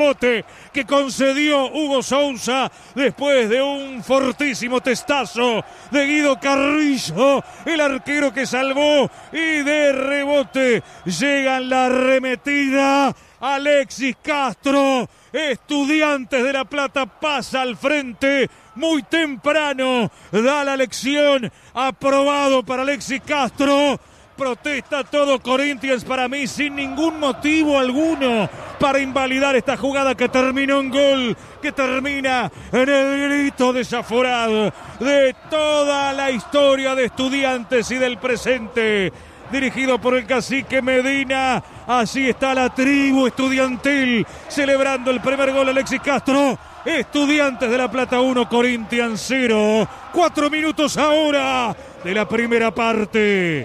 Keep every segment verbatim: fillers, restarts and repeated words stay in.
que concedió Hugo Sousa después de un fortísimo testazo de Guido Carrillo, el arquero que salvó, y de rebote llega en la arremetida Alexis Castro. Estudiantes de La Plata pasa al frente muy temprano, da la lección, aprobado para Alexis Castro. Protesta todo Corinthians, para mí sin ningún motivo alguno para invalidar esta jugada que terminó en gol, que termina en el grito desaforado de toda la historia de Estudiantes y del presente, dirigido por el cacique Medina. Así está la tribu estudiantil celebrando el primer gol. Alexis Castro. Estudiantes de La Plata uno, Corinthians cero. Cuatro minutos ahora de la primera parte.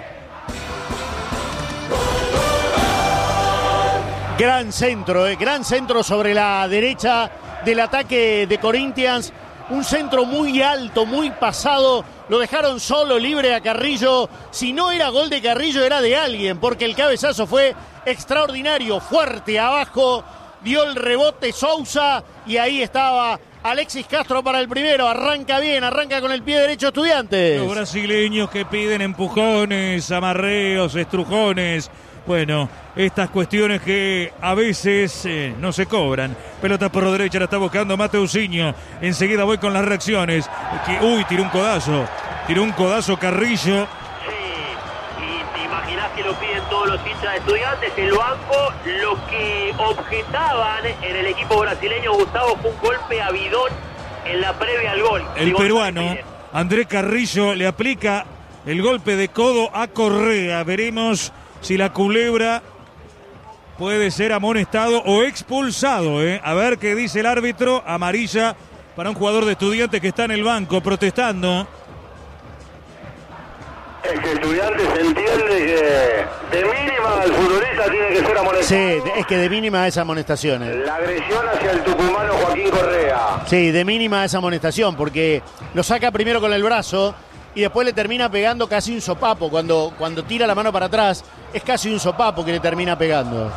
Gran centro, eh, gran centro sobre la derecha del ataque de Corinthians. Un centro muy alto, muy pasado. Lo dejaron solo, libre a Carrillo. Si no era gol de Carrillo, era de alguien, porque el cabezazo fue extraordinario, fuerte abajo. Dio el rebote Sousa y ahí estaba Alexis Castro para el primero. Arranca bien, arranca con el pie derecho Estudiantes. Los brasileños que piden empujones, amarreos, estrujones. Bueno, estas cuestiones que a veces eh, no se cobran. Pelota por la derecha, la está buscando Mateusinho. Enseguida voy con las reacciones. Uy, tiró un codazo. Tiró un codazo Carrillo. Sí, y te imaginás que lo piden todos los hinchas de Estudiantes. El banco, lo que objetaban en el equipo brasileño, Gustavo, fue un golpe a Bidón en la previa al gol. El peruano, André Carrillo, le aplica el golpe de codo a Correa. Veremos si la culebra puede ser amonestado o expulsado, ¿eh? A ver qué dice el árbitro. Amarilla para un jugador de Estudiantes que está en el banco protestando. Es que Estudiantes entiende que de mínima el futbolista tiene que ser amonestado. Sí, es que de mínima es amonestación. ¿eh? La agresión hacia el tucumano Joaquín Correa. Sí, de mínima es amonestación, porque lo saca primero con el brazo y después le termina pegando casi un sopapo. Cuando, cuando tira la mano para atrás, es casi un sopapo que le termina pegando.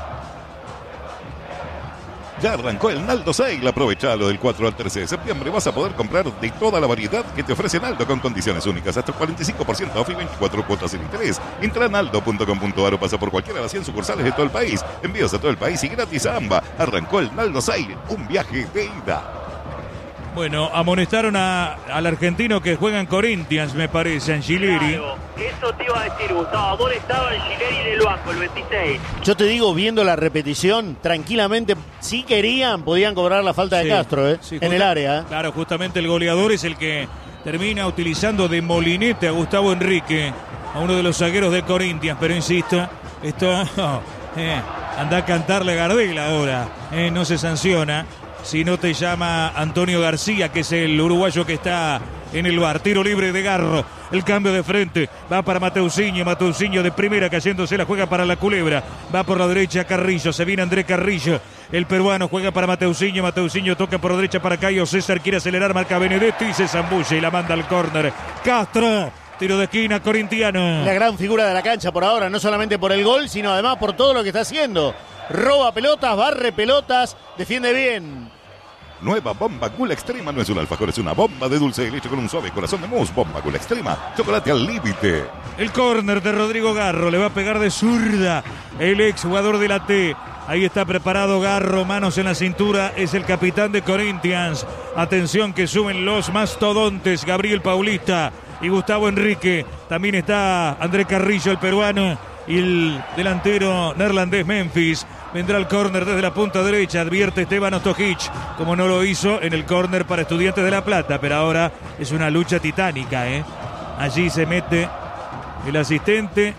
Ya arrancó el Naldo Sale, aprovechalo del cuatro al trece de septiembre. Vas a poder comprar de toda la variedad que te ofrece Naldo con condiciones únicas. Hasta el cuarenta y cinco por ciento off y veinticuatro cuotas sin interés. Entra a naldo punto com punto ar o pasa por cualquiera de las cien sucursales de todo el país. Envíos a todo el país y gratis a AMBA. Arrancó el Naldo Sale, un viaje de ida. Bueno, amonestaron a, al argentino que juega en Corinthians, me parece, Angileri. Claro, eso te iba a decir, Gustavo. Amonestado Angileri del banco, el veintiséis. Yo te digo, viendo la repetición, tranquilamente, si querían, podían cobrar la falta de Sí, Castro, ¿eh? sí, en justa- el área. ¿eh? Claro, justamente el goleador es el que termina utilizando de molinete a Gustavo Enrique, a uno de los zagueros de Corinthians, pero insisto, esto eh, anda a cantarle a Gardel ahora, eh, no se sanciona. Si no te llama Antonio García, que es el uruguayo que está en el bar. Tiro libre de Garro. El cambio de frente. Va para Mateusinho. Mateusinho de primera cayéndose. La juega para la culebra. Va por la derecha Carrillo. Se viene André Carrillo. El peruano juega para Mateusinho. Mateusinho toca por la derecha para Caio César. Quiere acelerar. Marca Benedetti y se zambulle y la manda al córner. Castro. Tiro de esquina corintiano. La gran figura de la cancha por ahora, no solamente por el gol, sino además por todo lo que está haciendo. Roba pelotas, barre pelotas, defiende bien. Nueva Bomba Gula Extrema no es un alfajor, es una bomba de dulce de leche con un suave corazón de mousse. Bomba Gula Extrema, chocolate al límite. El córner de Rodrigo Garro, le va a pegar de zurda el ex jugador de la T. Ahí está preparado Garro, manos en la cintura, es el capitán de Corinthians. Atención que suben los mastodontes, Gabriel Paulista y Gustavo Enrique. También está André Carrillo, el peruano, y el delantero neerlandés Memphis. Vendrá el córner desde la punta derecha, advierte Esteban Ostojic, como no lo hizo en el córner para Estudiantes de La Plata, pero ahora es una lucha titánica, ¿eh? Allí se mete el asistente.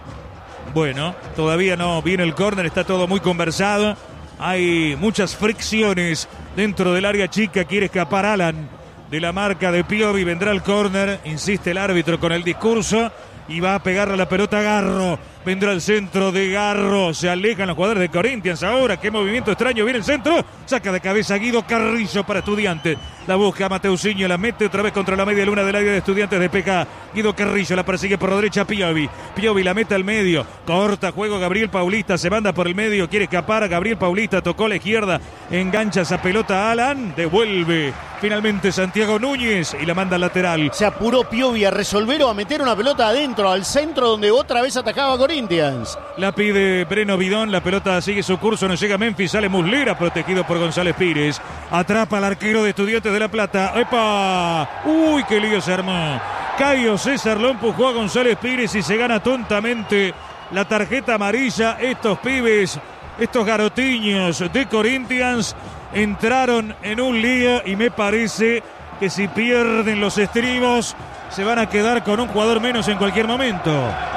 Bueno, todavía no viene el córner, está todo muy conversado. Hay muchas fricciones dentro del área chica, quiere escapar Alan de la marca de Piovi, vendrá el córner, insiste el árbitro con el discurso y va a pegarle la pelota a Garro. Vendrá el centro de Garro. Se alejan los jugadores de Corinthians. Ahora, qué movimiento extraño. Viene el centro. Saca de cabeza Guido Carrillo para Estudiantes. La busca Mateusinho. La mete otra vez contra la media luna del área de Estudiantes de P K. Guido Carrillo la persigue por la derecha Piovi. Piovi la mete al medio. Corta juego Gabriel Paulista. Se manda por el medio. Quiere escapar. Gabriel Paulista tocó a la izquierda. Engancha esa pelota a Alan. Devuelve finalmente Santiago Núñez y la manda al lateral. Se apuró Piovi a resolver o a meter una pelota adentro, al centro donde otra vez atacaba Corinthians. La pide Breno Bidón, la pelota sigue su curso, no llega Memphis, sale Muslera, protegido por González Pires. Atrapa al arquero de Estudiantes de La Plata. ¡Epa! ¡Uy, qué lío se armó! Caio César lo empujó a González Pires y se gana tontamente la tarjeta amarilla. Estos pibes, estos garotiños de Corinthians entraron en un lío y me parece que si pierden los estribos se van a quedar con un jugador menos en cualquier momento.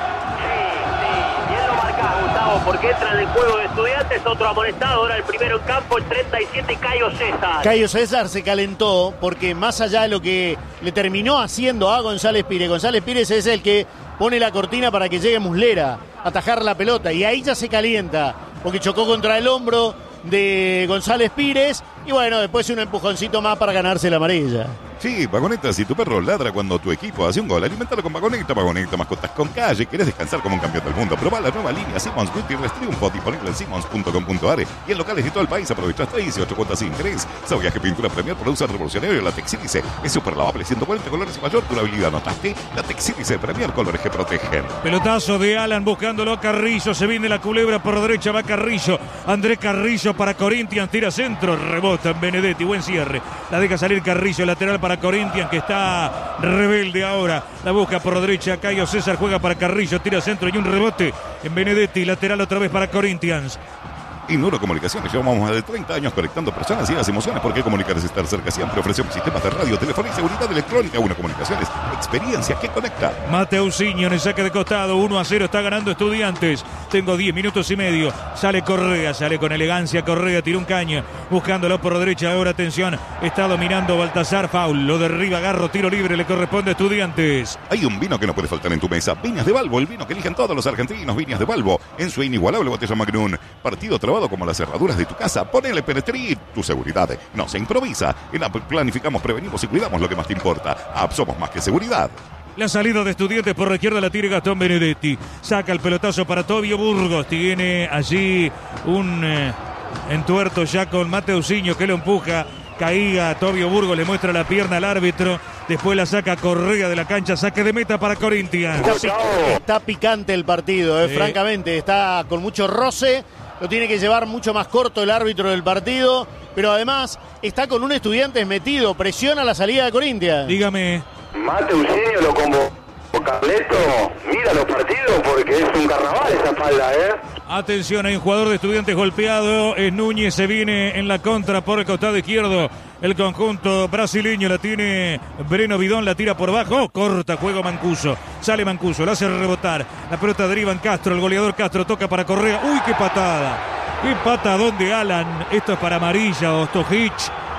Porque entra en el juego de Estudiantes, otro amonestado, ahora el primero en campo, el treinta y siete, Caio César. Caio César se calentó porque más allá de lo que le terminó haciendo a González Pires, González Pires es el que pone la cortina para que llegue Muslera a atajar la pelota y ahí ya se calienta porque chocó contra el hombro de González Pires y bueno, después un empujoncito más para ganarse la amarilla. Sí, Vagoneta, si tu perro ladra cuando tu equipo hace un gol, alimentalo con Vagoneta. Vagoneta, mascotas con calle. ¿Querés descansar como un campeón del mundo? Probá la nueva línea Simmons Witty Triunfo, disponible en simmons punto com punto a r y en locales de todo el país. Aprovecha hasta dieciocho cuotas sin interés. Saboyaje Pintura Premier produce revolucionario. La Texílice es super lavable, ciento cuarenta colores y mayor durabilidad. ¿Notaste? La Texílice Premier, colores que protegen. Pelotazo de Alan buscándolo a Carrillo. Se viene la culebra por derecha, va Carrillo. Andrés Carrillo para Corinthians, tira centro, rebota en Benedetti, buen cierre. La deja salir Carrillo, lateral para Corinthians, que está rebelde ahora. La busca por derecha, Caio César juega para Carrillo, tira centro y un rebote en Benedetti, lateral otra vez para Corinthians. Y Nuro Comunicaciones, llevamos más de treinta años conectando personas y las emociones. ¿Por qué comunicar es estar cerca? Siempre ofrecemos sistemas de radio, telefonía y seguridad electrónica. Uno Comunicaciones, experiencia que conecta. Mateusinho en el saque de costado, uno a cero, está ganando Estudiantes. Tengo diez minutos y medio. Sale Correa, sale con elegancia Correa, tira un caño, buscándolo por derecha. Ahora atención, está dominando Baltasar, foul, lo derriba Garro, tiro libre, le corresponde a Estudiantes. Hay un vino que no puede faltar en tu mesa. Viñas de Balbo, el vino que eligen todos los argentinos. Viñas de Balbo, en su inigualable botella Magnum. Partido trabado como las cerraduras de tu casa. Ponele Penetri, tu seguridad no se improvisa. En App planificamos, prevenimos y cuidamos lo que más te importa. App, somos más que seguridad. La salida de Estudiantes por la izquierda la tira Gastón Benedetti. Saca el pelotazo para Tobio Burgos. Tiene allí un eh, entuerto ya con Mateusinho que lo empuja. Caíga, Tobio Burgos le muestra la pierna al árbitro. Después la saca Correa de la cancha. Saque de meta para Corinthians. Está, está picante el partido, eh, sí. Francamente. Está con mucho roce. Lo tiene que llevar mucho más corto el árbitro del partido. Pero además está con un Estudiantes metido. Presiona la salida de Corinthians. Dígame. Mateusinho lo convocó. Carleto, mira los partidos porque es un carnaval esa espalda, ¿eh? Atención, hay un jugador de Estudiantes golpeado. Es Núñez, se viene en la contra por el costado izquierdo. El conjunto brasileño la tiene Breno Bidón, la tira por abajo. Corta juego Mancuso. Sale Mancuso, la hace rebotar. La pelota deriva en Castro. El goleador Castro toca para Correa. ¡Uy, qué patada! ¡Qué patadón de Alan! Esto es para amarilla, Ostojic.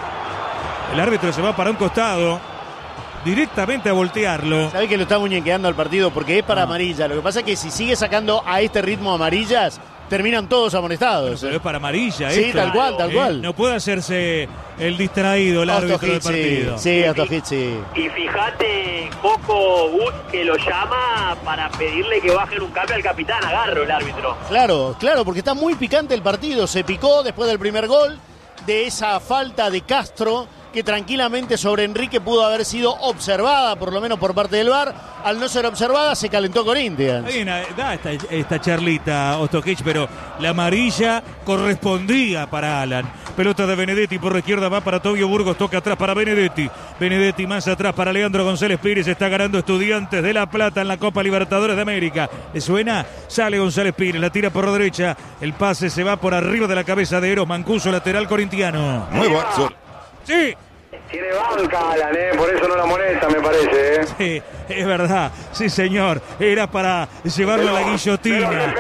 El árbitro se va para un costado. Directamente a voltearlo. ¿Sabe que lo está muñequeando al partido? Porque es para ah. amarilla. Lo que pasa es que si sigue sacando a este ritmo amarillas, terminan todos amonestados. Pero, pero es para amarilla, sí, esto. tal cual, tal eh, cual. No puede hacerse el distraído, el árbitro del partido. Sí, sí, Ostojic, sí. Y fíjate, Coco Wood que lo llama para pedirle que bajen un cambio al capitán, agarro el árbitro. Claro, claro, porque está muy picante el partido. Se picó después del primer gol, de esa falta de Castro, que tranquilamente sobre Enrique pudo haber sido observada, por lo menos por parte del V A R. Al no ser observada, se calentó Corinthians. Bien, da esta, esta charlita, Ostojic, pero la amarilla correspondía para Alan. Pelota de Benedetti por la izquierda, va para Tobio Burgos, toca atrás para Benedetti. Benedetti más atrás para Leandro González Pires. Está ganando Estudiantes de La Plata en la Copa Libertadores de América. ¿Le suena? Sale González Pires, la tira por la derecha. El pase se va por arriba de la cabeza de Eros Mancuso, lateral corintiano. Nuevo Axel. Sí. Tiene banca Alan, ¿eh? Por eso no la molesta, me parece, ¿eh? Sí, es verdad. Sí, señor. Era para llevarlo pero, a la guillotina.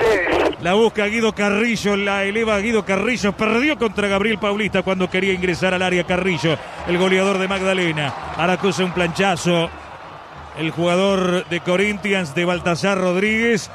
La busca Guido Carrillo, la eleva Guido Carrillo. Perdió contra Gabriel Paulista cuando quería ingresar al área Carrillo, el goleador de Magdalena. Ahora acusa un planchazo el jugador de Corinthians, de Baltasar Rodríguez.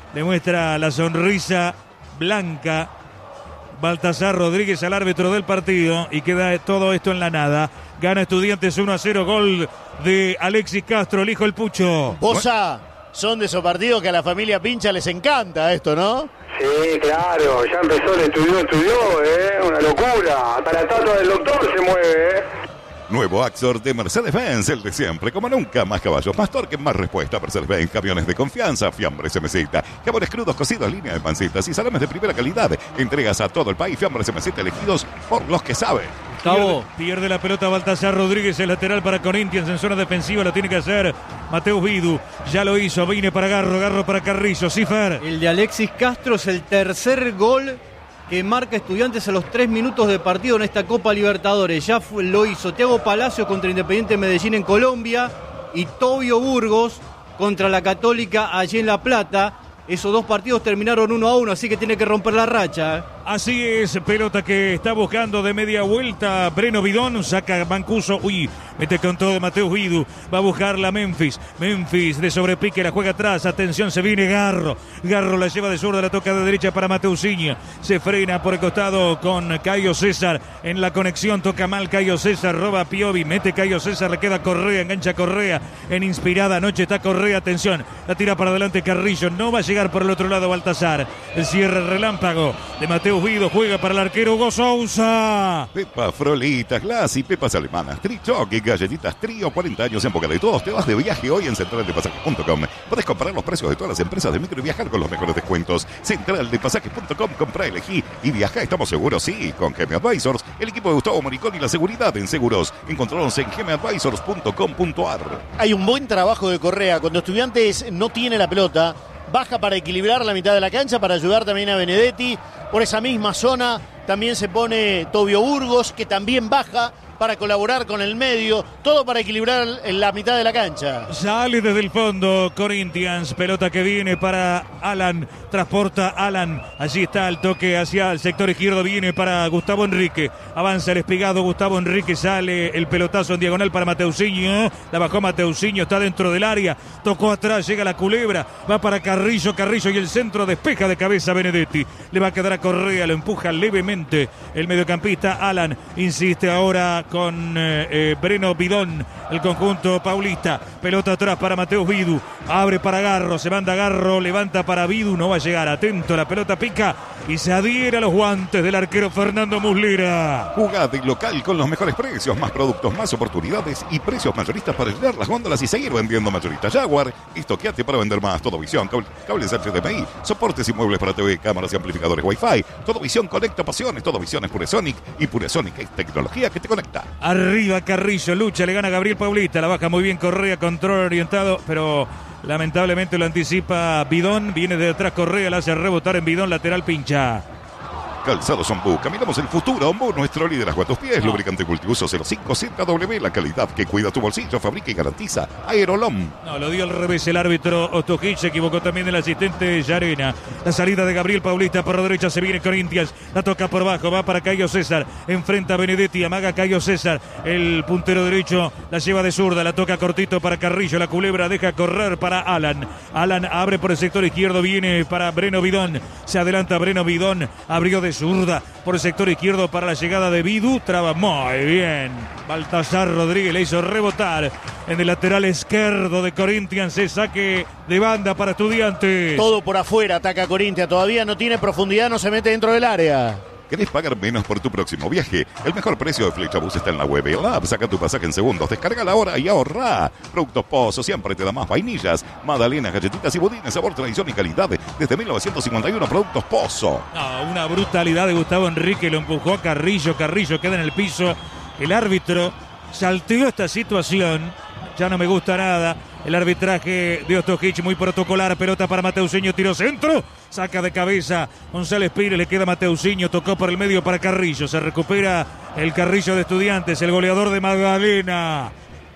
demuestra la sonrisa blanca Baltasar Rodríguez al árbitro del partido y queda todo esto en la nada. Gana Estudiantes uno a cero, gol de Alexis Castro, el hijo del Pucho. Bosa, son de esos partidos que a la familia Pincha les encanta esto, ¿no? Sí, claro, ya empezó el estudió, estudió, ¿eh? Una locura. Hasta la estatua del doctor se mueve, ¿eh? Nuevo Axor de Mercedes-Benz, el de siempre, como nunca, más caballos, más torque, más respuesta. Mercedes-Benz, camiones de confianza, fiambres M Z, jamones crudos, cocidos, línea de pancitas y salames de primera calidad. Entregas a todo el país, fiambres M Z elegidos por los que saben. Pierde, pierde la pelota Baltasar Rodríguez, el lateral para Corinthians en zona defensiva, lo tiene que hacer Mateus Vidu, ya lo hizo, viene para Garro, Garro para Carrillo, Cifer. El de Alexis Castro es el tercer gol que marca Estudiantes a los tres minutos de partido en esta Copa Libertadores. Ya fue, lo hizo Thiago Palacios contra Independiente Medellín en Colombia y Tobio Burgos contra la Católica allí en La Plata. Esos dos partidos terminaron uno a uno, así que tiene que romper la racha. Así es, pelota que está buscando de media vuelta Breno Bidón, saca Mancuso, uy, mete con todo de Mateus Vidu, va a buscar la Memphis, Memphis de sobrepique, la juega atrás, atención, se viene Garro, Garro la lleva de zurda, la toca de derecha para Mateusinho, se frena por el costado con Caio César, en la conexión toca mal Caio César, roba Piovi, mete Caio César, le queda Correa, engancha Correa, en inspirada noche está Correa, atención, la tira para adelante Carrillo, no va a llegar por el otro lado Baltasar, el cierre relámpago de Mateus Vidu, juega para el arquero Hugo Sousa. Pepa, Frolitas, Glass y pepas alemanas, Trichoc y galletitas Trío, cuarenta años en boca de todos. Te vas de viaje hoy en central de pasajes punto com. Podés comparar los precios de todas las empresas de micro y viajar con los mejores descuentos. central de pasajes punto com, compra, elegí y viaja, estamos seguros, sí, con G M Advisors, el equipo de Gustavo Moricón y la seguridad en seguros. Encontraros en g m advisors punto com punto a r. Hay un buen trabajo de Correa. Cuando Estudiantes no tiene la pelota, baja para equilibrar la mitad de la cancha, para ayudar también a Benedetti. Por esa misma zona también se pone Tobio Burgos, que también baja para colaborar con el medio, todo para equilibrar en la mitad de la cancha. Sale desde el fondo Corinthians, pelota que viene para Alan, transporta Alan, allí está el toque hacia el sector izquierdo, viene para Gustavo Enrique, avanza el espigado Gustavo Enrique, sale el pelotazo en diagonal para Mateusinho, la bajó Mateusinho, está dentro del área, tocó atrás, llega la culebra, va para Carrillo, Carrillo y el centro despeja de cabeza Benedetti, le va a quedar a Correa, lo empuja levemente el mediocampista Alan, insiste ahora con eh, eh, Breno Bidón, el conjunto paulista, pelota atrás para Mateus Vidu, abre para Garro, se manda Garro, levanta para Vidu, no va a llegar, atento, la pelota pica y se adhiere a los guantes del arquero Fernando Muslera. Jugad en local con los mejores precios, más productos, más oportunidades y precios mayoristas para llenar las góndolas y seguir vendiendo mayoristas. Jaguar, estoqueate para vender más. Todo Visión, cable, cables H D M I, soportes y muebles para T V, cámaras y amplificadores Wi-Fi. Todo Visión conecta pasiones, Todo Visión es Puresonic y Puresonic es tecnología que te conecta. Arriba Carrillo, lucha, le gana Gabriel Paulista, la baja muy bien Correa, control orientado, pero lamentablemente lo anticipa Bidón, viene de atrás Correa, la hace rebotar en Bidón, lateral pincha. Calzados Ombú, caminamos el futuro. Ombú, nuestro liderazgo a tus pies. No. Lubricante multiuso cero cinco Z W, la calidad que cuida tu bolsillo, fabrica y garantiza. Aerolom. No, lo dio al revés el árbitro Ostojic, se equivocó también el asistente Llarena. La salida de Gabriel Paulista por la derecha, se viene Corinthians, la toca por bajo, va para Caio César, enfrenta a Benedetti, amaga Caio César, el puntero derecho la lleva de zurda, la toca cortito para Carrillo, la culebra deja correr para Alan. Alan abre por el sector izquierdo, viene para Breno Bidón, se adelanta Breno Bidón, abrió de zurda por el sector izquierdo para la llegada de Vidu, traba muy bien Baltasar Rodríguez, le hizo rebotar en el lateral izquierdo de Corinthians, se saque de banda para Estudiantes. Todo por afuera, ataca Corinthians, todavía no tiene profundidad, no se mete dentro del área. ¿Querés pagar menos por tu próximo viaje? El mejor precio de Flechabús está en la web y la app. Saca tu pasaje en segundos, descarga ahora y ahorra. Productos Pozo siempre te da más vainillas, magdalenas, galletitas y budines, sabor, tradición y calidad. Desde mil novecientos cincuenta y uno, Productos Pozo. No, una brutalidad de Gustavo Enrique, lo empujó a Carrillo, Carrillo queda en el piso. El árbitro salteó esta situación, ya no me gusta nada. El arbitraje de Ostojic muy protocolar, pelota para Mateusinho, tiro centro, saca de cabeza González Pires, le queda Mateusinho, tocó por el medio para Carrillo, se recupera el Carrillo de Estudiantes, el goleador de Magdalena.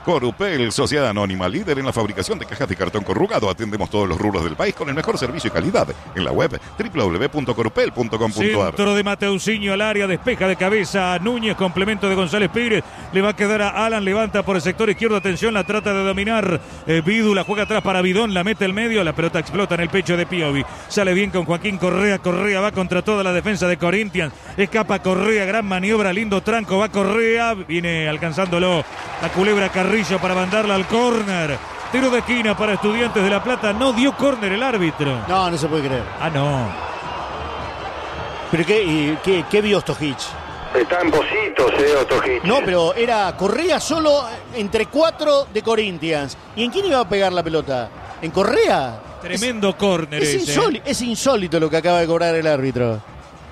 Corupel, sociedad anónima, líder en la fabricación de cajas de cartón corrugado. Atendemos todos los rubros del país con el mejor servicio y calidad. En la web doble u doble u doble u punto corupel punto com punto a r. Centro de Mateusinho al área, despeja de cabeza a Núñez, complemento de González Pires. Le va a quedar a Alan, levanta por el sector izquierdo. Atención, la trata de dominar eh, Vidu, la juega atrás para Bidón, la mete al medio. La pelota explota en el pecho de Piovi. Sale bien con Joaquín Correa. Correa va contra toda la defensa de Corinthians. Escapa Correa, gran maniobra, lindo tranco. Va Correa, viene alcanzándolo la culebra Carrillo para mandarla al córner. Tiro de esquina para Estudiantes de La Plata. No dio córner el árbitro. No, no se puede creer. Ah, no. ¿Pero qué, y, qué, qué vio Stojic? Está en positos, eh, Otojic. No, pero era Correa solo entre cuatro de Corinthians. ¿Y en quién iba a pegar la pelota? ¿En Correa? Tremendo córner Es, ese. insólito, es insólito lo que acaba de cobrar el árbitro.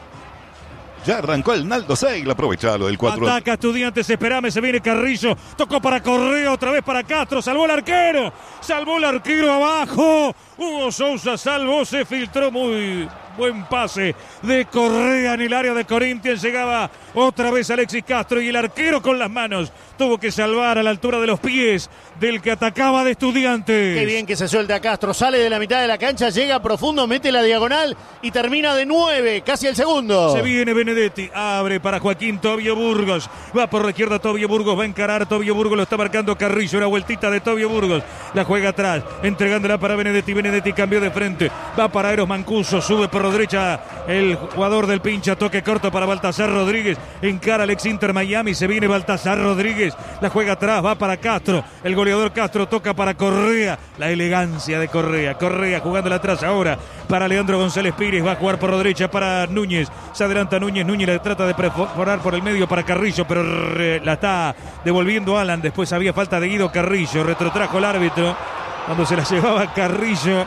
Ya arrancó el Naldo Seigl, aprovechalo del cuatro. Ataca Estudiantes, esperame, se viene Carrillo. Tocó para Correa, otra vez para Castro. Salvó el arquero. Salvó el arquero abajo. Hugo Sousa salvó, se filtró muy buen pase de Correa en el área de Corinthians. Llegaba otra vez Alexis Castro y el arquero con las manos tuvo que salvar a la altura de los pies del que atacaba de Estudiantes. Qué bien que se suelta Castro. Sale de la mitad de la cancha, llega profundo, mete la diagonal y termina de nueve, casi el segundo. Se viene Benedetti, abre para Joaquín Tobio Burgos. Va por la izquierda Tobio Burgos, va a encarar Tobio Burgos, lo está marcando Carrillo. Una vueltita de Tobio Burgos. La juega atrás, entregándola para Benedetti. Benedetti cambió de frente. Va para Eros Mancuso, sube por la derecha el jugador del pincha. Toque corto para Baltasar Rodríguez. Encara al ex Inter Miami. Se viene Baltasar Rodríguez. La juega atrás, va para Castro. El goleador Castro toca para Correa. La elegancia de Correa. Correa jugándola atrás ahora para Leandro González Pires. Va a jugar por la derecha para Núñez. Se adelanta Núñez. Núñez le trata de perforar por el medio para Carrillo, pero la está devolviendo Alan. Después había falta de Guido Carrillo. Retrotrajo el árbitro cuando se la llevaba Carrillo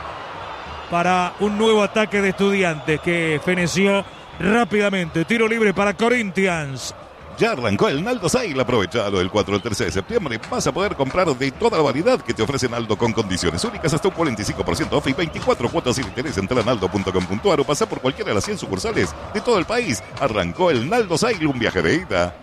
para un nuevo ataque de Estudiantes que feneció rápidamente. Tiro libre para Corinthians. Ya arrancó el Naldo Seigl, aprovechalo del cuatro al trece de septiembre. Vas a poder comprar de toda la variedad que te ofrece Naldo con condiciones únicas, hasta un cuarenta y cinco por ciento off y veinticuatro cuotas sin interés. Entra a naldo punto com punto a r o pasa por cualquiera de las cien sucursales de todo el país. Arrancó el Naldo Seigl, un viaje de ida.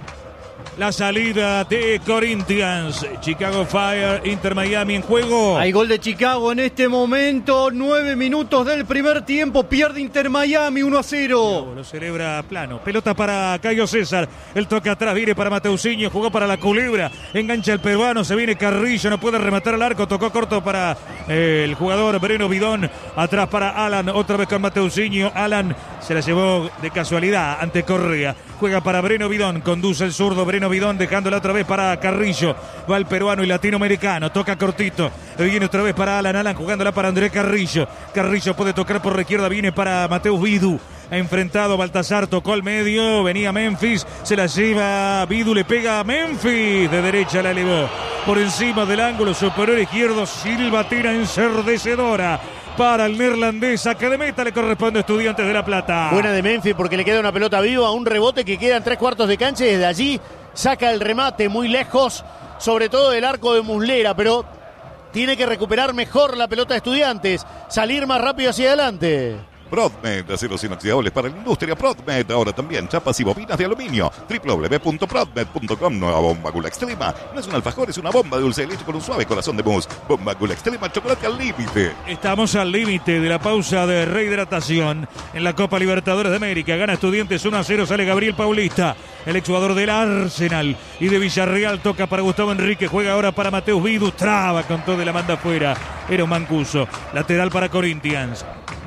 La salida de Corinthians. Chicago Fire, Inter Miami en juego. Hay gol de Chicago en este momento. Nueve minutos del primer tiempo. Pierde Inter Miami uno a cero. Lo celebra plano. Pelota para Cayo César. El toque atrás viene para Mateusinho. Jugó para la culebra. Engancha el peruano. Se viene Carrillo. No puede rematar al arco. Tocó corto para eh, el jugador Breno Bidón. Atrás para Alan. Otra vez con Mateusinho. Alan se la llevó de casualidad ante Correa. Juega para Breno Bidón. Conduce el zurdo Breno Bidón, dejándola otra vez para Carrillo. Va el peruano y latinoamericano. Toca cortito. Viene otra vez para Alan. Alan jugándola para André Carrillo. Carrillo puede tocar por la izquierda. Viene para Mateus Vidu. Ha enfrentado Baltasar. Tocó al medio. Venía Memphis. Se la lleva Vidu. Le pega a Memphis. De derecha la elevó. Por encima del ángulo superior izquierdo. Silva tira ensordecedora para el neerlandés. Saque de meta le corresponde a Estudiantes de La Plata. Buena de Memphis porque le queda una pelota viva, un rebote que queda en tres cuartos de cancha y desde allí saca el remate muy lejos, sobre todo del arco de Muslera, pero tiene que recuperar mejor la pelota de Estudiantes, salir más rápido hacia adelante. Prodmed, aceros inoxidables para la industria. Prodmed, ahora también chapas y bobinas de aluminio. doble u doble u doble u punto prodmed punto com. Nueva bomba Gula Extrema. No es un alfajor, es una bomba de dulce de leche con un suave corazón de mousse. Bomba Gula Extrema, chocolate al límite. Estamos al límite de la pausa de rehidratación en la Copa Libertadores de América. Gana Estudiantes uno a cero, sale Gabriel Paulista, el exjugador del Arsenal y de Villarreal. Toca para Gustavo Enrique, juega ahora para Mateus Vidu. Traba con todo y la manda afuera. Era un Mancuso. Lateral para Corinthians.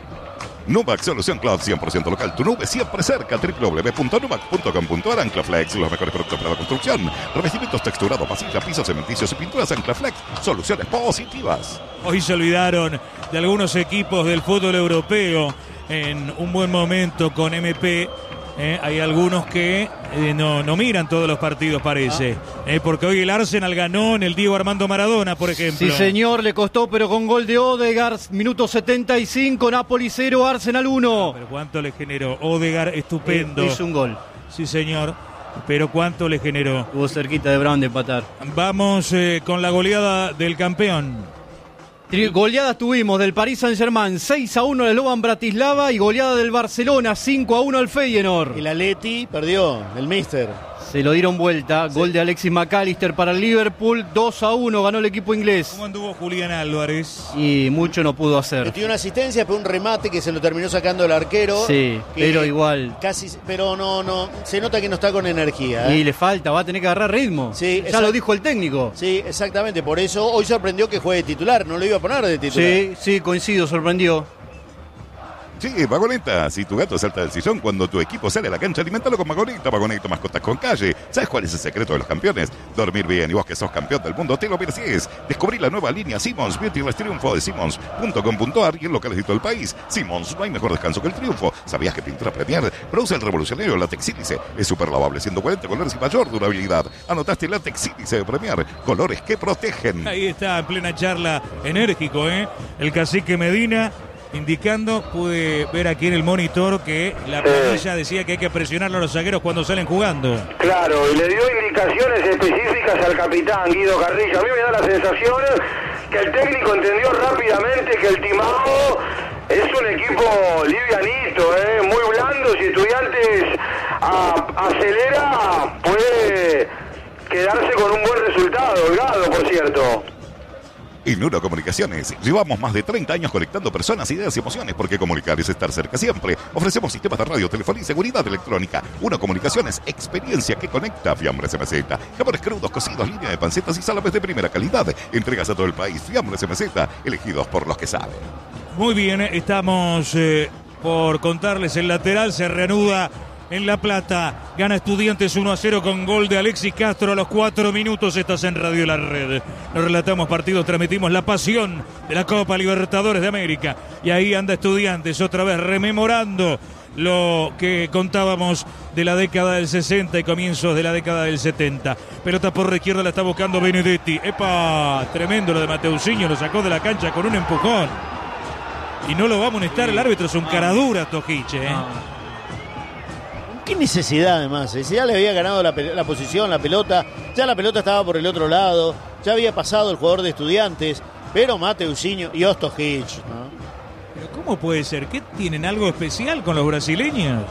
Numac, solución cloud cien por ciento local. Tu nube siempre cerca. doble u doble u doble u punto numac punto com punto a r. Anclaflex, los mejores productos para la construcción. Revestimientos texturados, vasijas, pisos, cementicios y pinturas. Anclaflex, soluciones positivas. Hoy se olvidaron de algunos equipos del fútbol europeo en un buen momento con M P. Eh, hay algunos que eh, no, no miran todos los partidos, parece. Ah. Eh, porque hoy el Arsenal ganó en el Diego Armando Maradona, por ejemplo. Sí, señor, le costó, pero con gol de Odegaard. Minuto setenta y cinco, Napoli cero, Arsenal uno. Ah, pero cuánto le generó Odegaard, estupendo. Hizo un gol. Sí, señor. Pero cuánto le generó. Estuvo cerquita de Brown de empatar. Vamos eh, con la goleada del campeón. Goleadas tuvimos del Paris Saint-Germain, seis a uno al Slovan Bratislava y goleada del Barcelona, cinco a uno al Feyenoord. El Atleti perdió, el Mister. Se lo dieron vuelta, sí. Gol de Alexis McAllister para el Liverpool, dos a uno ganó el equipo inglés. ¿Cómo anduvo Julián Álvarez? Y mucho no pudo hacer. Metió una asistencia, pero un remate que se lo terminó sacando el arquero. Sí, pero igual. Casi, pero no, no, se nota que no está con energía. ¿eh? Y le falta, va a tener que agarrar ritmo. Sí, ya exact- lo dijo el técnico. Sí, exactamente, por eso hoy sorprendió que juegue titular, no lo iba a poner de titular. Sí, sí, coincido, sorprendió. Sí, Vagoneta, si tu gato salta del sillón cuando tu equipo sale a la cancha, alimentalo con Vagoneta, Vagoneta, mascotas con calle. ¿Sabes cuál es el secreto de los campeones? Dormir bien, y vos que sos campeón del mundo, te lo mereces. Descubrí la nueva línea Simmons Beauty Rest Triunfo de Simmons punto com punto a r y en locales de todo el país. Simmons, no hay mejor descanso que el triunfo. ¿Sabías que Pintura Premier produce el revolucionario látex sílice? Es súper lavable, ciento cuarenta colores y mayor durabilidad. Anotaste látex sílice de Premier, colores que protegen. Ahí está, en plena charla, enérgico, ¿eh? El cacique Medina indicando, pude ver aquí en el monitor que la planilla decía que hay que presionar a los zagueros cuando salen jugando. Claro, y le dio indicaciones específicas al capitán Guido Carrillo. A mí me da la sensación que el técnico entendió rápidamente que el Timao es un equipo livianito, ¿eh? Muy blando. Si Estudiantes a, acelera, puede quedarse con un buen resultado. Holgado, por cierto. En Uno Comunicaciones llevamos más de treinta años conectando personas, ideas y emociones, porque comunicar es estar cerca siempre. Ofrecemos sistemas de radio, telefonía y seguridad electrónica. Uno Comunicaciones, experiencia que conecta. Fiambres M Z, jamones crudos, cocidos, línea de pancetas y salame de primera calidad. Entregas a todo el país. Fiambres M Z, elegidos por los que saben. Muy bien, estamos eh, por contarles el lateral, se reanuda en La Plata, gana Estudiantes uno a cero con gol de Alexis Castro a los cuatro minutos. Estás en Radio La Red. Nos relatamos partidos, transmitimos la pasión de la Copa Libertadores de América. Y ahí anda Estudiantes otra vez rememorando lo que contábamos de la década del sesenta y comienzos de la década del setenta. Pelota por la izquierda, la está buscando Benedetti. ¡Epa! Tremendo lo de Mateusinho, lo sacó de la cancha con un empujón. Y no lo va a amonestar el árbitro, es un caradura Tojiche, ¿eh? Qué necesidad además, ¿eh? Si ya le había ganado la, la posición, la pelota, ya la pelota estaba por el otro lado, ya había pasado el jugador de Estudiantes, pero Mateusinho y Ostojic, ¿no? Pero ¿cómo puede ser? ¿Qué tienen algo especial con los brasileños?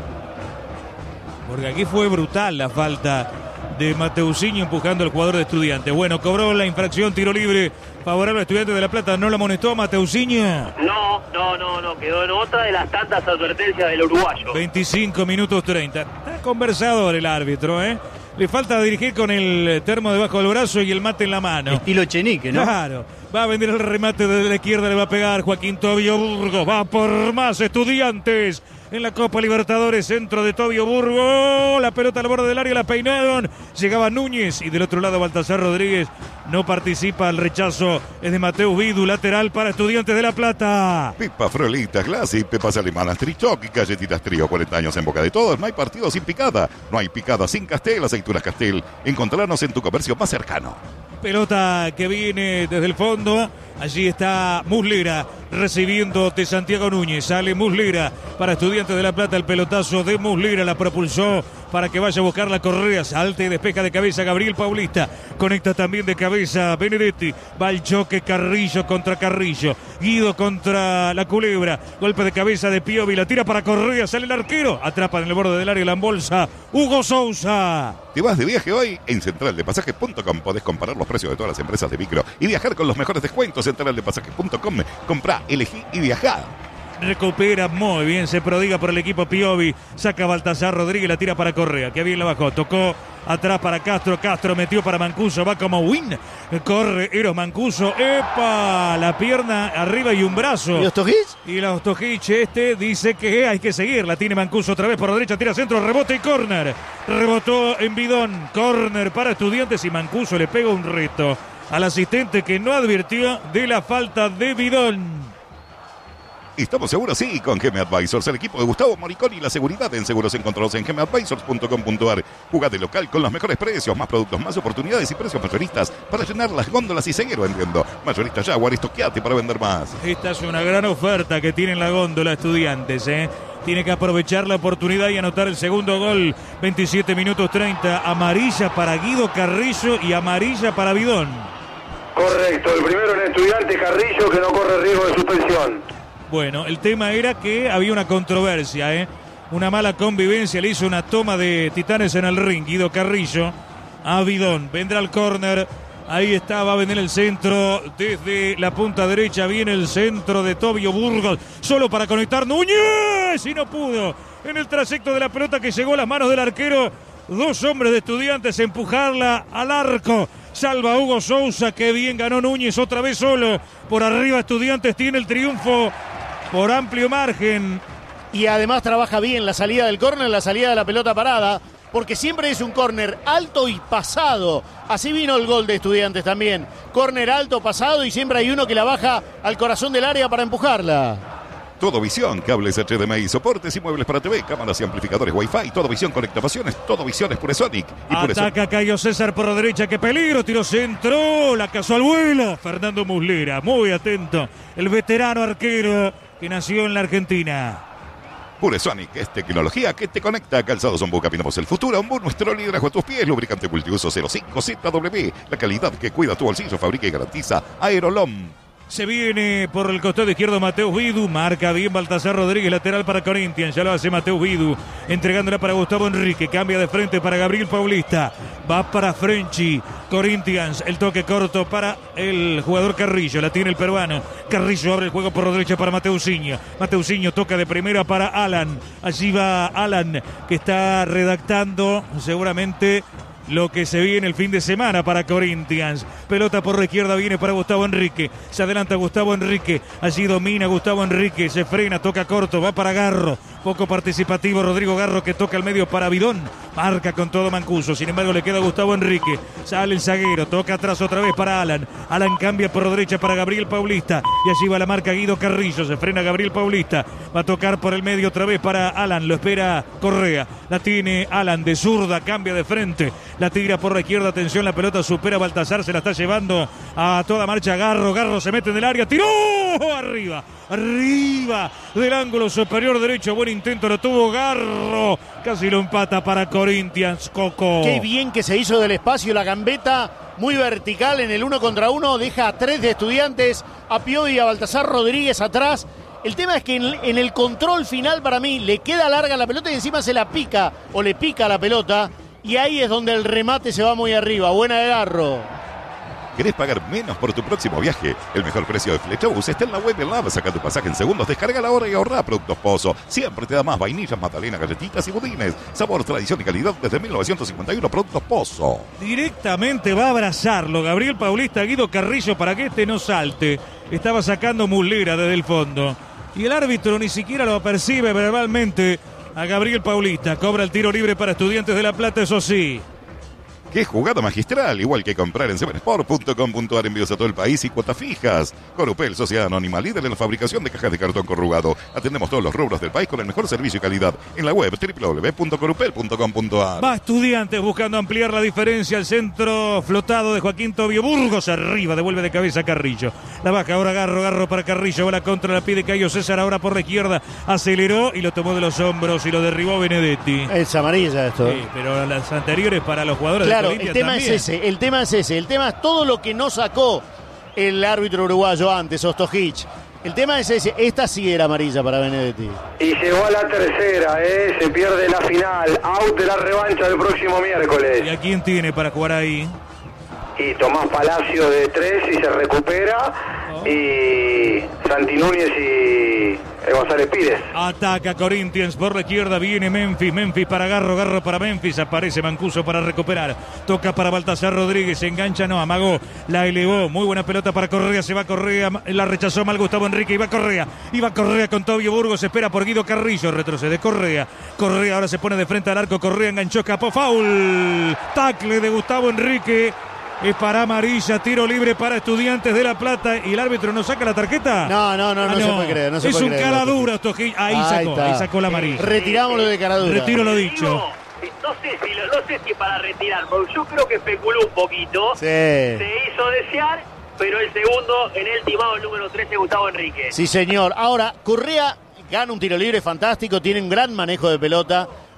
Porque aquí fue brutal la falta de Mateusinho empujando al jugador de Estudiantes. Bueno, cobró la infracción, tiro libre favorable a Estudiantes de La Plata. ¿No la amonestó a Mateusinho? No, no, no, no, quedó en otra de las tantas advertencias del uruguayo. veinticinco minutos treinta. Está conversador el árbitro, ¿eh? Le falta dirigir con el termo debajo del brazo y el mate en la mano. Estilo Chenique, ¿no? Claro. Va a venir el remate desde la izquierda, le va a pegar Joaquín Tobio Burgos. Va por más Estudiantes en la Copa Libertadores, centro de Tobio Burgos. La pelota al borde del área, la peinaron. Llegaba Núñez y del otro lado Baltasar Rodríguez no participa. El rechazo es de Mateus Vidu, lateral para Estudiantes de La Plata. Pipa Frolitas, Classic, pepas alemanas, Trichoc y galletitas Trío, cuarenta años en boca de todos. No hay partido sin picada, no hay picada sin Castel, aceitunas Castel. Encontrarnos en tu comercio más cercano. Pelota que viene desde el fondo. Allí está Muslera recibiendo de Santiago Núñez. Sale Muslera para Estudiantes de La Plata. El pelotazo de Muslera la propulsó para que vaya a buscar la Correa. Salta y despeja de cabeza Gabriel Paulista. Conecta también de cabeza Benedetti. Va el choque Carrillo contra Carrillo. Guido contra la Culebra. Golpe de cabeza de Piovi. La tira para Correa. Sale el arquero. Atrapa en el borde del área la embolsa Hugo Sousa. ¿Te vas de viaje hoy? En central de pasajes punto com podés comparar los precios de todas las empresas de micro y viajar con los mejores descuentos. central de pasajes punto com. Comprá, elegí y viajá. Recupera muy bien, se prodiga por el equipo Piovi. Saca Baltasar Rodríguez, la tira para Correa, que bien la bajó. Tocó atrás para Castro. Castro metió para Mancuso. Va como win. Corre Eros Mancuso. ¡Epa! La pierna arriba y un brazo. ¿Y Ostojic? Y la Ostojic este dice que hay que seguir. La tiene Mancuso otra vez por la derecha. Tira centro, rebote y córner. Rebotó en bidón. Córner para Estudiantes y Mancuso le pega un reto al asistente que no advirtió de la falta de bidón. Estamos seguros, sí, con G M Advisors, el equipo de Gustavo Moriconi y la seguridad en seguros encontrados en G M Advisors punto com punto a r. Jugate local con los mejores precios, más productos, más oportunidades y precios mayoristas para llenar las góndolas y seguir vendiendo. Mayorista Jaguar, estoqueate para vender más. Esta es una gran oferta que tiene en la góndola Estudiantes, ¿eh? Tiene que aprovechar la oportunidad y anotar el segundo gol. veintisiete minutos treinta. Amarilla para Guido Carrillo y amarilla para Bidón. Correcto, el primero en Estudiantes, Carrillo, que no corre riesgo de suspensión. Bueno, el tema era que había una controversia, ¿eh? Una mala convivencia, le hizo una toma de titanes en el ring, Guido Carrillo, a Bidón, vendrá el córner, ahí está, va a venir el centro, desde la punta derecha viene el centro de Tobio Burgos, solo para conectar Núñez, y no pudo, en el trayecto de la pelota que llegó a las manos del arquero, dos hombres de Estudiantes empujarla al arco. Salva Hugo Sousa, que bien ganó Núñez, otra vez solo. Por arriba Estudiantes tiene el triunfo por amplio margen. Y además trabaja bien la salida del córner, la salida de la pelota parada, porque siempre es un córner alto y pasado. Así vino el gol de Estudiantes también. Córner alto, pasado, y siempre hay uno que la baja al corazón del área para empujarla. Todo Visión, cables H D M I, soportes y muebles para T V, cámaras y amplificadores Wi-Fi. Todo Visión, conectaciones. Todo Visión es Puresonic. Y Ataca Cayo César por la derecha, qué peligro, tiro centro, la cazó al vuelo. Fernando Muslera, muy atento, el veterano arquero que nació en la Argentina. Puresonic es tecnología que te conecta. Calzados Ombú, caminamos el futuro. Ombú, nuestro liderazgo a tus pies. Lubricante multiuso cero cinco Z W. La calidad que cuida tu bolsillo, fabrica y garantiza Aerolom. Se viene por el costado izquierdo Mateus Vidu, marca bien Baltasar Rodríguez, lateral para Corinthians, ya lo hace Mateus Vidu, entregándola para Gustavo Enrique, cambia de frente para Gabriel Paulista, va para Frenchy, Corinthians, el toque corto para el jugador Carrillo, la tiene el peruano, Carrillo abre el juego por la derecha para Mateusinho, Mateusinho toca de primera para Alan, allí va Alan, que está redactando seguramente lo que se viene el fin de semana para Corinthians. Pelota por la izquierda viene para Gustavo Enrique. Se adelanta Gustavo Enrique. Allí domina Gustavo Enrique. Se frena, toca corto, va para Garro. Poco participativo Rodrigo Garro, que toca al medio para Bidón. Marca con todo Mancuso. Sin embargo le queda Gustavo Enrique. Sale el zaguero. Toca atrás otra vez para Alan. Alan cambia por la derecha para Gabriel Paulista. Y allí va la marca Guido Carrillo. Se frena Gabriel Paulista. Va a tocar por el medio otra vez para Alan. Lo espera Correa. La tiene Alan de zurda. Cambia de frente. La tira por la izquierda, atención, la pelota supera a Baltasar, se la está llevando a toda marcha Garro, Garro se mete en el área, tiró arriba, arriba del ángulo superior derecho, buen intento, lo tuvo Garro, casi lo empata para Corinthians, Coco. Qué bien que se hizo del espacio la gambeta, muy vertical en el uno contra uno, deja a tres de Estudiantes, a Pio y a Baltasar Rodríguez atrás. El tema es que en, en el control final para mí le queda larga la pelota y encima se la pica o le pica la pelota. Y ahí es donde el remate se va muy arriba. Buena de Garro. ¿Querés pagar menos por tu próximo viaje? El mejor precio de Flechobus está en la web en la app. Saca tu pasaje en segundos, descarga la hora y ahorra. Productos Pozo. Siempre te da más vainillas, magdalenas, galletitas y budines. Sabor, tradición y calidad desde mil novecientos cincuenta y uno. Productos Pozo. Directamente va a abrazarlo Gabriel Paulista, Guido Carrillo, para que este no salte. Estaba sacando Muslera desde el fondo. Y el árbitro ni siquiera lo percibe verbalmente a Gabriel Paulista. Cobra el tiro libre para Estudiantes de La Plata, eso sí. ¡Qué jugada magistral! Igual que comprar en seven sport punto com punto a r, envíos a todo el país y cuotas fijas. Corupel, sociedad anónima, líder en la fabricación de cajas de cartón corrugado. Atendemos todos los rubros del país con el mejor servicio y calidad. En la web doble u doble u doble u punto corupel punto com punto a r. Va Estudiantes buscando ampliar la diferencia. El centro flotado de Joaquín Tobio Burgos. Arriba, devuelve de cabeza Carrillo. La baja ahora Garro, Garro para Carrillo. Va la contra, la pide Cayo César ahora por la izquierda. Aceleró y lo tomó de los hombros y lo derribó Benedetti. Es amarilla esto. Sí, pero las anteriores para los jugadores claro, de Corinthians el tema también. es ese, el tema es ese, el tema es todo lo que no sacó el árbitro uruguayo antes, Ostojic. El tema es ese, esta sí era amarilla para Benedetti. Y llegó a la tercera, ¿eh? Se pierde la final, out de la revancha del próximo miércoles. ¿Y a quién tiene para jugar ahí? Y Tomás Palacio de tres y se recupera. Oh. Y Santi Núñez y González Pires. Ataca Corinthians por la izquierda, viene Memphis, Memphis para Garro, Garro para Memphis, aparece Mancuso para recuperar, toca para Baltasar Rodríguez, se engancha, no, amagó, la elevó, muy buena pelota para Correa, se va Correa, la rechazó mal Gustavo Enrique, iba Correa, iba Correa con Tobio Burgos, espera por Guido Carrillo, retrocede Correa, Correa ahora se pone de frente al arco, Correa enganchó, escapó, foul, tackle de Gustavo Enrique. Es para amarilla, tiro libre para Estudiantes de La Plata y el árbitro no saca la tarjeta. No, no, no, ah, no, no se puede creer. No se es puede un creer, cara no. dura, ahí, ahí sacó, ahí sacó la amarilla. Retiramos lo de cara dura. Retiro lo dicho. No, no sé si lo, no sé si para retirar, porque yo creo que especuló un poquito. Sí. Se hizo desear, pero el segundo en el timado, el número trece, Gustavo Enrique. Sí, señor. Ahora, Correa gana un tiro libre fantástico, tiene un gran manejo de pelota.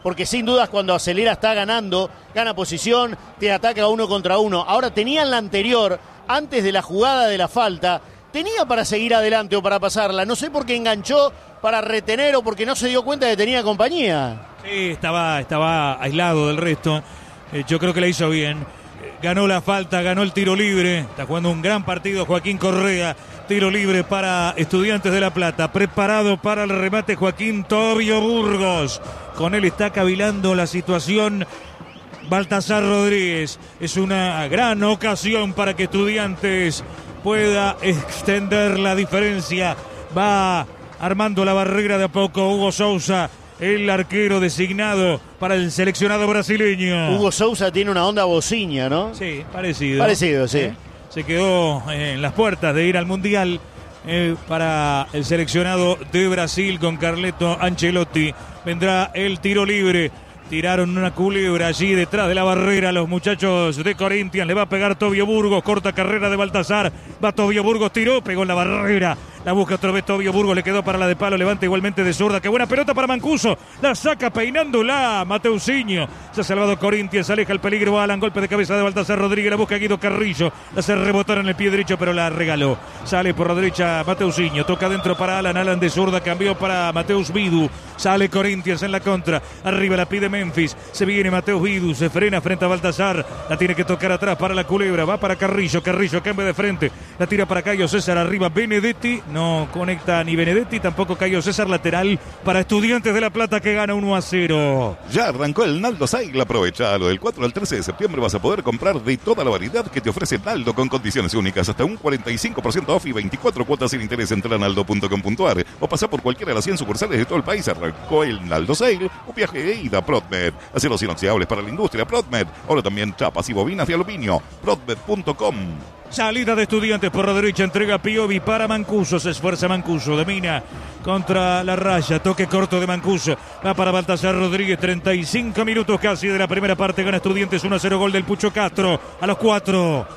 porque sin dudas cuando acelera está ganando, gana posición, te ataca uno contra uno. Ahora tenía en la anterior, antes de la jugada de la falta, tenía para seguir adelante o para pasarla. No sé por qué enganchó para retener o porque no se dio cuenta de que tenía compañía. Sí, estaba, estaba aislado del resto. Eh, yo creo que la hizo bien. Eh, ganó la falta, ganó el tiro libre. Está jugando un gran partido Joaquín Correa. Tiro libre para Estudiantes de La Plata. Preparado para el remate Joaquín Tobio Burgos. Con él está cavilando la situación Baltasar Rodríguez. Es una gran ocasión para que Estudiantes pueda extender la diferencia. Va armando la barrera de a poco Hugo Sousa, el arquero designado para el seleccionado brasileño. Hugo Sousa tiene una onda bociña, ¿no? Sí, parecido. Parecido, sí. ¿Eh? Se quedó en las puertas de ir al Mundial eh, para el seleccionado de Brasil con Carleto Ancelotti. Vendrá el tiro libre. Tiraron una culebra allí detrás de la barrera los muchachos de Corinthians. Le va a pegar Tobio Burgos. Corta carrera de Baltasar. Va Tobio Burgos, tiró, pegó en la barrera. La busca otra vez Tobio Burgos, le quedó para la de palo. Levanta igualmente de zurda. Qué buena pelota para Mancuso. La saca peinándola Mateusinho. Se ha salvado Corinthians. Aleja el peligro. Alan, golpe de cabeza de Baltasar Rodríguez. La busca Guido Carrillo. La hace rebotar en el pie derecho, pero la regaló. Sale por la derecha Mateusinho. Toca adentro para Alan. Alan de zurda. Cambió para Mateus Vidu. Sale Corinthians en la contra. Arriba la pide Memphis. Se viene Mateus Vidu. Se frena frente a Baltasar. La tiene que tocar atrás para la culebra. Va para Carrillo. Carrillo cambia de frente. La tira para Cayo César. Arriba Benedetti. No conecta ni Benedetti. Tampoco Cayo César. Lateral para Estudiantes de La Plata que gana uno a cero. Ya arrancó el Naldo Sale. Aprovecha lo del cuatro al trece de septiembre. Vas a poder comprar de toda la variedad que te ofrece Naldo con condiciones únicas. Hasta un cuarenta y cinco por ciento off y veinticuatro cuotas sin interés. Entra a naldo punto com punto ar o pasa por cualquiera de las cien sucursales de todo el país. Arrancó el Naldo Sale. Un viaje de ida a Prodmed. Aceros inoxidables para la industria. Prodmed. Ahora también chapas y bobinas de aluminio. Prodmed punto com. Salida de Estudiantes por la derecha, entrega Piovi para Mancuso, se esfuerza Mancuso, domina contra la raya, toque corto de Mancuso, va para Baltasar Rodríguez, treinta y cinco minutos casi de la primera parte, gana Estudiantes uno a cero, gol del Pucho Castro, a los cuatro.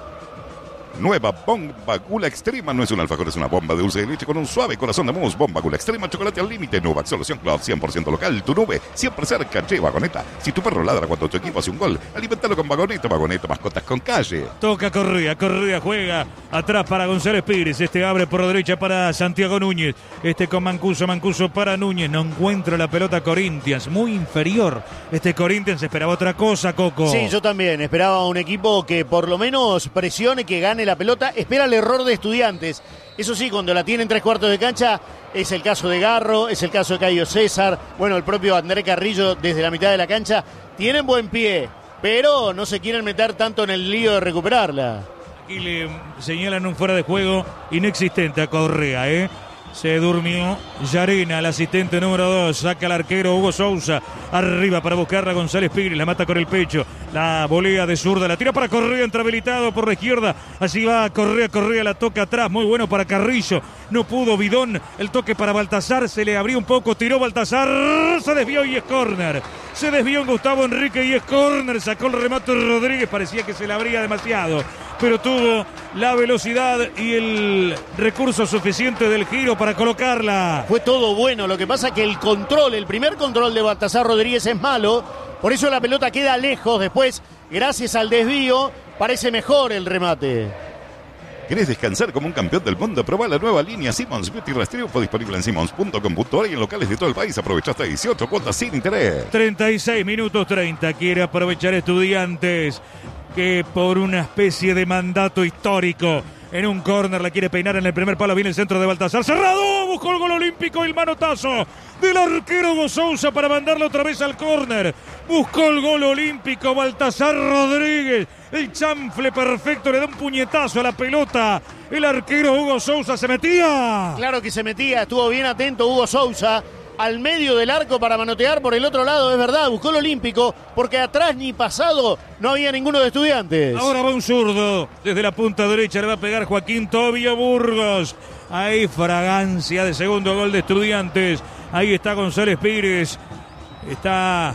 Nueva Bomba Gula Extrema. No es un alfajor, es una bomba de dulce de leche con un suave corazón de mousse. Bomba Gula Extrema, chocolate al límite. Nueva Solución Club, cien por ciento local. Tu nube, siempre cerca. Che, Vagoneta. Si tu perro ladra cuando tu equipo hace un gol, alimentalo con Vagoneta. Vagoneta, mascotas con calle. Toca Correa, Correa juega atrás para González Pires. Este abre por la derecha para Santiago Núñez. Este con Mancuso, Mancuso para Núñez. No encuentra la pelota Corinthians. Muy inferior. Este Corinthians esperaba otra cosa, Coco. Sí, yo también. Esperaba un equipo que por lo menos presione, que gane la pelota. Espera el error de Estudiantes. Eso sí, cuando la tiene en tres cuartos de cancha, es el caso de Garro, es el caso de Cayo César, bueno, el propio André Carrillo desde la mitad de la cancha. Tienen buen pie, pero no se quieren meter tanto en el lío de recuperarla. Aquí le señalan un fuera de juego inexistente a Correa, ¿eh? Se durmió Yarena, el asistente número dos. Saca al arquero Hugo Sousa. Arriba para buscarla González Pires. La mata con el pecho. La volea de zurda. La tira para Correa. Entra habilitado por la izquierda. Así va Correa. Correa la toca atrás. Muy bueno para Carrillo. No pudo Bidón. El toque para Baltasar. Se le abrió un poco. Tiró Baltasar. Se desvió y es córner. Se desvió en Gustavo Enrique y es córner. Sacó el remate Rodríguez. Parecía que se le abría demasiado, pero tuvo la velocidad y el recurso suficiente del giro para colocarla. Fue todo bueno, lo que pasa que el control, el primer control de Baltasar Rodríguez es malo, por eso la pelota queda lejos. Después, gracias al desvío, parece mejor el remate. ¿Querés descansar como un campeón del mundo? Probá la nueva línea Simmons Beauty Rastreo. Fue disponible en simmons punto com punto ar y en locales de todo el país. Aprovechaste dieciocho cuotas sin interés. treinta y seis minutos treinta. Quiere aprovechar Estudiantes, que por una especie de mandato histórico en un córner la quiere peinar en el primer palo. Viene el centro de Baltasar. Cerrado. Buscó el gol olímpico. El manotazo del arquero Hugo Sousa para mandarlo otra vez al córner. Buscó el gol olímpico Baltasar Rodríguez. El chanfle perfecto. Le da un puñetazo a la pelota. El arquero Hugo Sousa se metía. Claro que se metía. Estuvo bien atento Hugo Sousa. Al medio del arco para manotear por el otro lado, es verdad, buscó el olímpico, porque atrás ni pasado no había ninguno de Estudiantes. Ahora va un zurdo, desde la punta derecha le va a pegar Joaquín Tobio Burgos. Ahí fragancia de segundo gol de Estudiantes. Ahí está González Pires. Está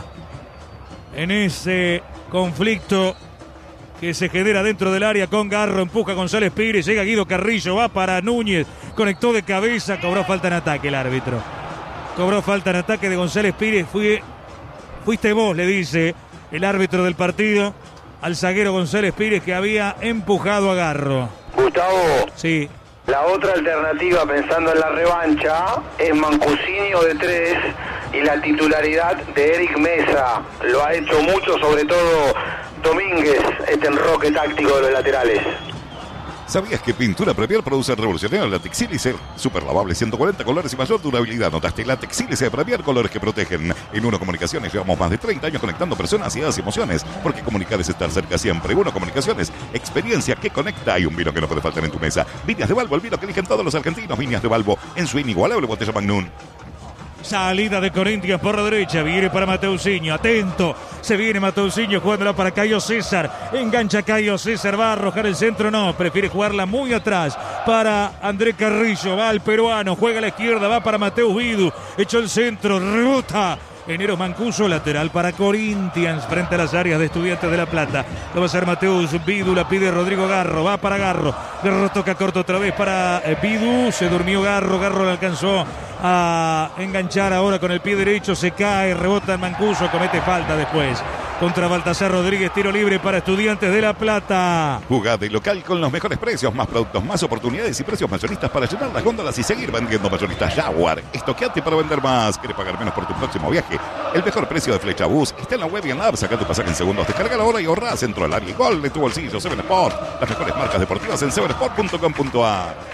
en ese conflicto que se genera dentro del área con Garro. Empuja González Pires, llega Guido Carrillo, va para Núñez, conectó de cabeza, cobró falta en ataque el árbitro. Cobró falta en ataque de González Pires. Fue Fuiste vos, le dice el árbitro del partido al zaguero González Pires, que había empujado a Garro. Gustavo, Sí. la otra alternativa pensando en la revancha es Mancusinio de tres y la titularidad de Eric Mesa. Lo ha hecho mucho, sobre todo Domínguez, este enroque táctico de los laterales. ¿Sabías que Pintura Premier produce el revolucionario Latex Sílice? Super lavable, ciento cuarenta colores y mayor durabilidad. Notaste Latex Sílice de Premier, colores que protegen. En Uno Comunicaciones llevamos más de treinta años conectando personas, ideas y emociones. Porque comunicar es estar cerca siempre. Uno Comunicaciones, experiencia que conecta. Hay un vino que no puede faltar en tu mesa. Viñas de Balbo, el vino que eligen todos los argentinos. Viñas de Balbo, en su inigualable botella Magnum. Salida de Corinthians por la derecha, viene para Mateusinho, atento, se viene Mateusinho jugándola para Caio César, engancha Caio César, va a arrojar el centro, no, prefiere jugarla muy atrás para André Carrillo, va al peruano, juega a la izquierda, va para Mateus Vidu, echó el centro, rebota Eneros Mancuso, lateral para Corinthians frente a las áreas de Estudiantes de La Plata. Lo va a hacer Mateus Vidu, la pide Rodrigo Garro, va para Garro. Garro toca corto otra vez para Vidu, se durmió Garro, Garro le alcanzó a enganchar ahora con el pie derecho, se cae, rebota en Mancuso, comete falta después. Contra Baltasar Rodríguez, tiro libre para Estudiantes de La Plata. Jugá de local con los mejores precios, más productos, más oportunidades y precios mayoristas para llenar las góndolas y seguir vendiendo. Mayoristas Jaguar. Estoqueate para vender más. ¿Quieres pagar menos por tu próximo viaje? El mejor precio de Flecha Bus está en la web y en la app. Saca tu pasaje en segundos. Descarga la hora y ahorrá. Centro al área y gol de tu bolsillo. Seven Sport. Las mejores marcas deportivas en seven sport punto com punto a r.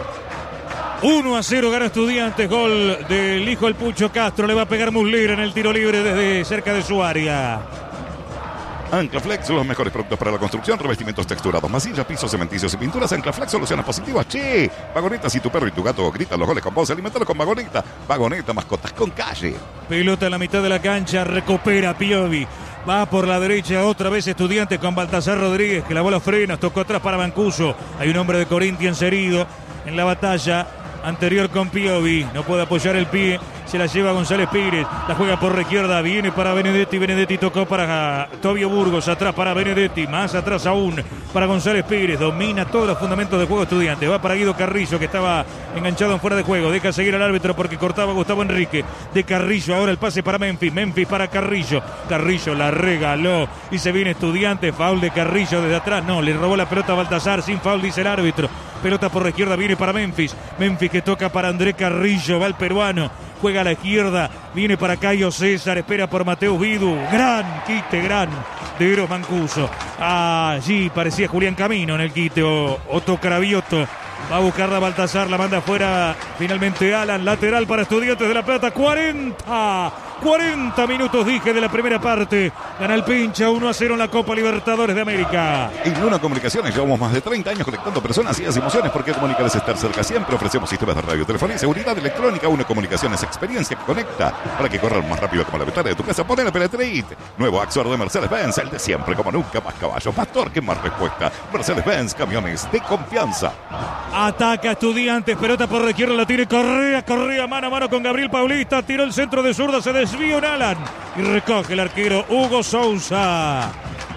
uno a cero gana Estudiantes, gol del hijo del Pucho Castro. Le va a pegar Muslera en el tiro libre desde cerca de su área. Anclaflex, los mejores productos para la construcción, revestimientos texturados, masillas, pisos, cementicios y pinturas. Anclaflex, soluciones positivas. Che, Vagoneta, si tu perro y tu gato gritan los goles con vos, alimentalo con Vagoneta. Vagoneta, mascotas con calle. Pelota en la mitad de la cancha, recupera Piovi. Va por la derecha otra vez Estudiantes con Baltasar Rodríguez, que lavó los frenos, tocó atrás para Mancuso. Hay un hombre de Corinthians herido en la batalla anterior con Piovi. No puede apoyar el pie. Se la lleva González Pires. La juega por la izquierda. Viene para Benedetti. Benedetti tocó para Tobio Burgos. Atrás para Benedetti. Más atrás aún para González Pires. Domina todos los fundamentos de juego Estudiante. Va para Guido Carrillo, que estaba enganchado en fuera de juego. Deja seguir al árbitro porque cortaba Gustavo Enrique. De Carrillo ahora el pase para Memphis. Memphis para Carrillo. Carrillo la regaló. Y se viene Estudiante. Foul de Carrillo desde atrás. No, le robó la pelota a Baltasar. Sin foul, dice el árbitro. Pelota por la izquierda. Viene para Memphis. Memphis que toca para André Carrillo. Va el peruano. Juega a la izquierda, viene para Caio César, espera por Mateus Vidu. Gran quite, gran de Eros Mancuso. Allí parecía Julián Camino en el quite, o Otto Cravioto. Va a buscarla Baltasar, la manda afuera. Finalmente Alan, lateral para Estudiantes de La Plata. cuarenta, cuarenta minutos dije de la primera parte. Gana el Pincha uno a cero en la Copa Libertadores de América. En Luna Comunicaciones llevamos más de treinta años conectando personas, ideas y emociones, porque comunicar es estar cerca siempre. Ofrecemos sistemas de radio, telefonía y seguridad electrónica. Una Comunicaciones, experiencia que conecta para que corran más rápido como la ventana de tu casa. Poner el Penetrate. Nuevo Axor de Mercedes-Benz, el de siempre, como nunca, más caballos, más torque, más respuesta. Mercedes-Benz, camiones de confianza. Ataca Estudiantes, pelota por la izquierda, la tiene Correa, Correa mano a mano con Gabriel Paulista, tiró el centro de zurda, se desvió en Alan y recoge el arquero Hugo Sousa.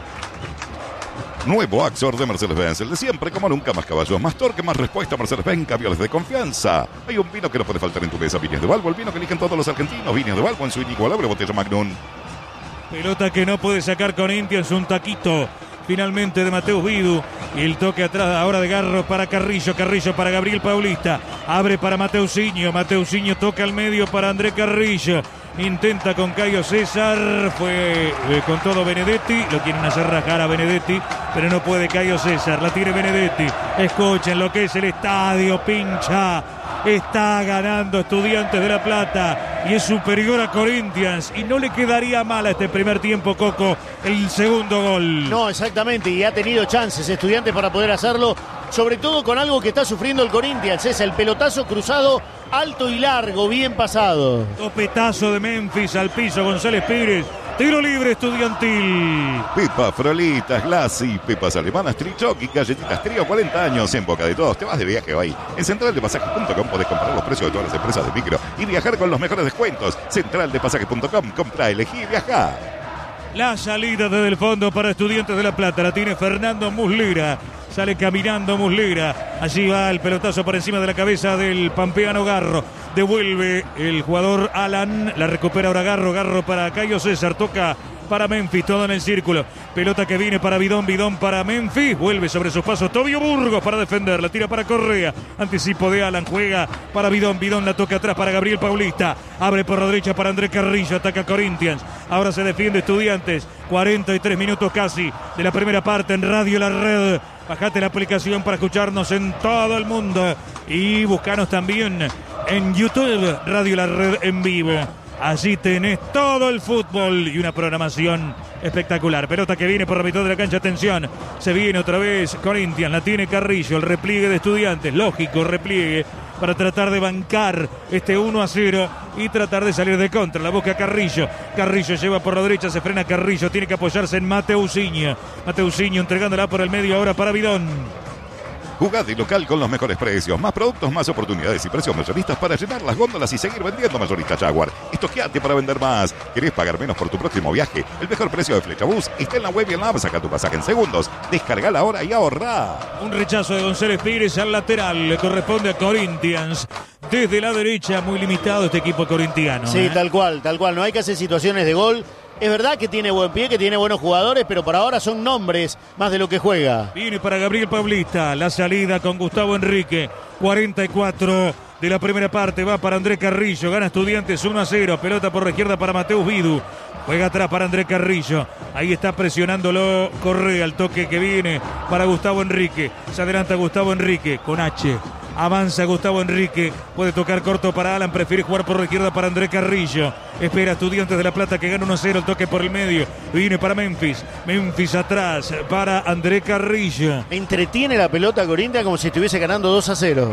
Nuevo Axor de Mercedes-Benz, el de siempre, como nunca, más caballos, más torque, más respuesta. Mercedes-Benz, camiones de confianza. Hay un vino que no puede faltar en tu mesa, Viñas de Balbo, el vino que eligen todos los argentinos. Viñas de Balbo en su inigualable botella Magnum. Pelota que no puede sacar Corinthians, un taquito finalmente de Mateus Vidu. Y el toque atrás ahora de Garro para Carrillo. Carrillo para Gabriel Paulista. Abre para Mateusinho. Mateusinho toca al medio para André Carrillo. Intenta con Caio César. Fue eh, con todo Benedetti. Lo quieren hacer rajar a Benedetti, pero no puede Caio César. La tiene Benedetti. Escuchen lo que es el estadio. Pincha. Está ganando Estudiantes de La Plata y es superior a Corinthians, y no le quedaría mal a este primer tiempo, Coco, el segundo gol. No, exactamente, y ha tenido chances Estudiantes para poder hacerlo, sobre todo con algo que está sufriendo el Corinthians, es el pelotazo cruzado alto y largo, bien pasado. Topetazo de Memphis al piso, González Pires. Tiro libre estudiantil. Pepas, frolitas, glassy, pepas alemanas, trichoc y galletitas trío, cuarenta años en boca de todos. Te vas de viaje hoy. En central de pasajes punto com podés comprar los precios de todas las empresas de micro y viajar con los mejores descuentos. central de pasajes punto com, compra, elegí y viajá. La salida desde el fondo para Estudiantes de La Plata. La tiene Fernando Muslera. Sale caminando Muslera. Allí va el pelotazo por encima de la cabeza del pampeano Garro. Devuelve el jugador Alan. La recupera ahora Garro. Garro para Cayo César. Toca para Memphis. Todo en el círculo. Pelota que viene para Bidón. Bidón para Memphis. Vuelve sobre sus pasos Tobio Burgos para defender. La tira para Correa. Anticipo de Alan. Juega para Bidón. Bidón la toca atrás para Gabriel Paulista. Abre por la derecha para André Carrillo. Ataca Corinthians. Ahora se defiende Estudiantes. cuarenta y tres minutos casi de la primera parte en Radio La Red. Bajate la aplicación para escucharnos en todo el mundo. Y buscanos también en YouTube. Radio La Red en vivo. Allí tenés todo el fútbol y una programación espectacular. Pelota que viene por la mitad de la cancha. Atención. Se viene otra vez Corinthians. La tiene Carrillo. El repliegue de Estudiantes. Lógico repliegue para tratar de bancar este uno a cero y tratar de salir de contra. La busca Carrillo. Carrillo lleva por la derecha. Se frena Carrillo. Tiene que apoyarse en Mateusinho. Mateusinho entregándola por el medio ahora para Bidón. Jugad y local con los mejores precios, más productos, más oportunidades y precios mayoristas para llenar las góndolas y seguir vendiendo. Mayorista Jaguar. Estoqueate para vender más. ¿Querés pagar menos por tu próximo viaje? El mejor precio de Flechabús está en la web y en la app. Saca tu pasaje en segundos. Descargala ahora y ahorrá. Un rechazo de González Pires al lateral. Le corresponde a Corinthians. Desde la derecha, muy limitado este equipo corintiano. Sí, ¿eh? tal cual, tal cual. No hay que hacer situaciones de gol. Es verdad que tiene buen pie, que tiene buenos jugadores, pero por ahora son nombres más de lo que juega. Viene para Gabriel Paulista. La salida con Gustavo Enrique. cuarenta y cuatro de la primera parte. Va para André Carrillo. Gana Estudiantes uno a cero. Pelota por la izquierda para Mateus Vidu. Juega atrás para André Carrillo. Ahí está presionándolo Correa. El toque que viene para Gustavo Enrique. Se adelanta Gustavo Enrique con H. Avanza Gustavo Enrique. Puede tocar corto para Alan. Prefiere jugar por la izquierda para André Carrillo. Espera Estudiantes de La Plata que gana uno a cero. El toque por el medio. Viene para Memphis. Memphis atrás para André Carrillo. Entretiene la pelota Corinthians como si estuviese ganando dos a cero.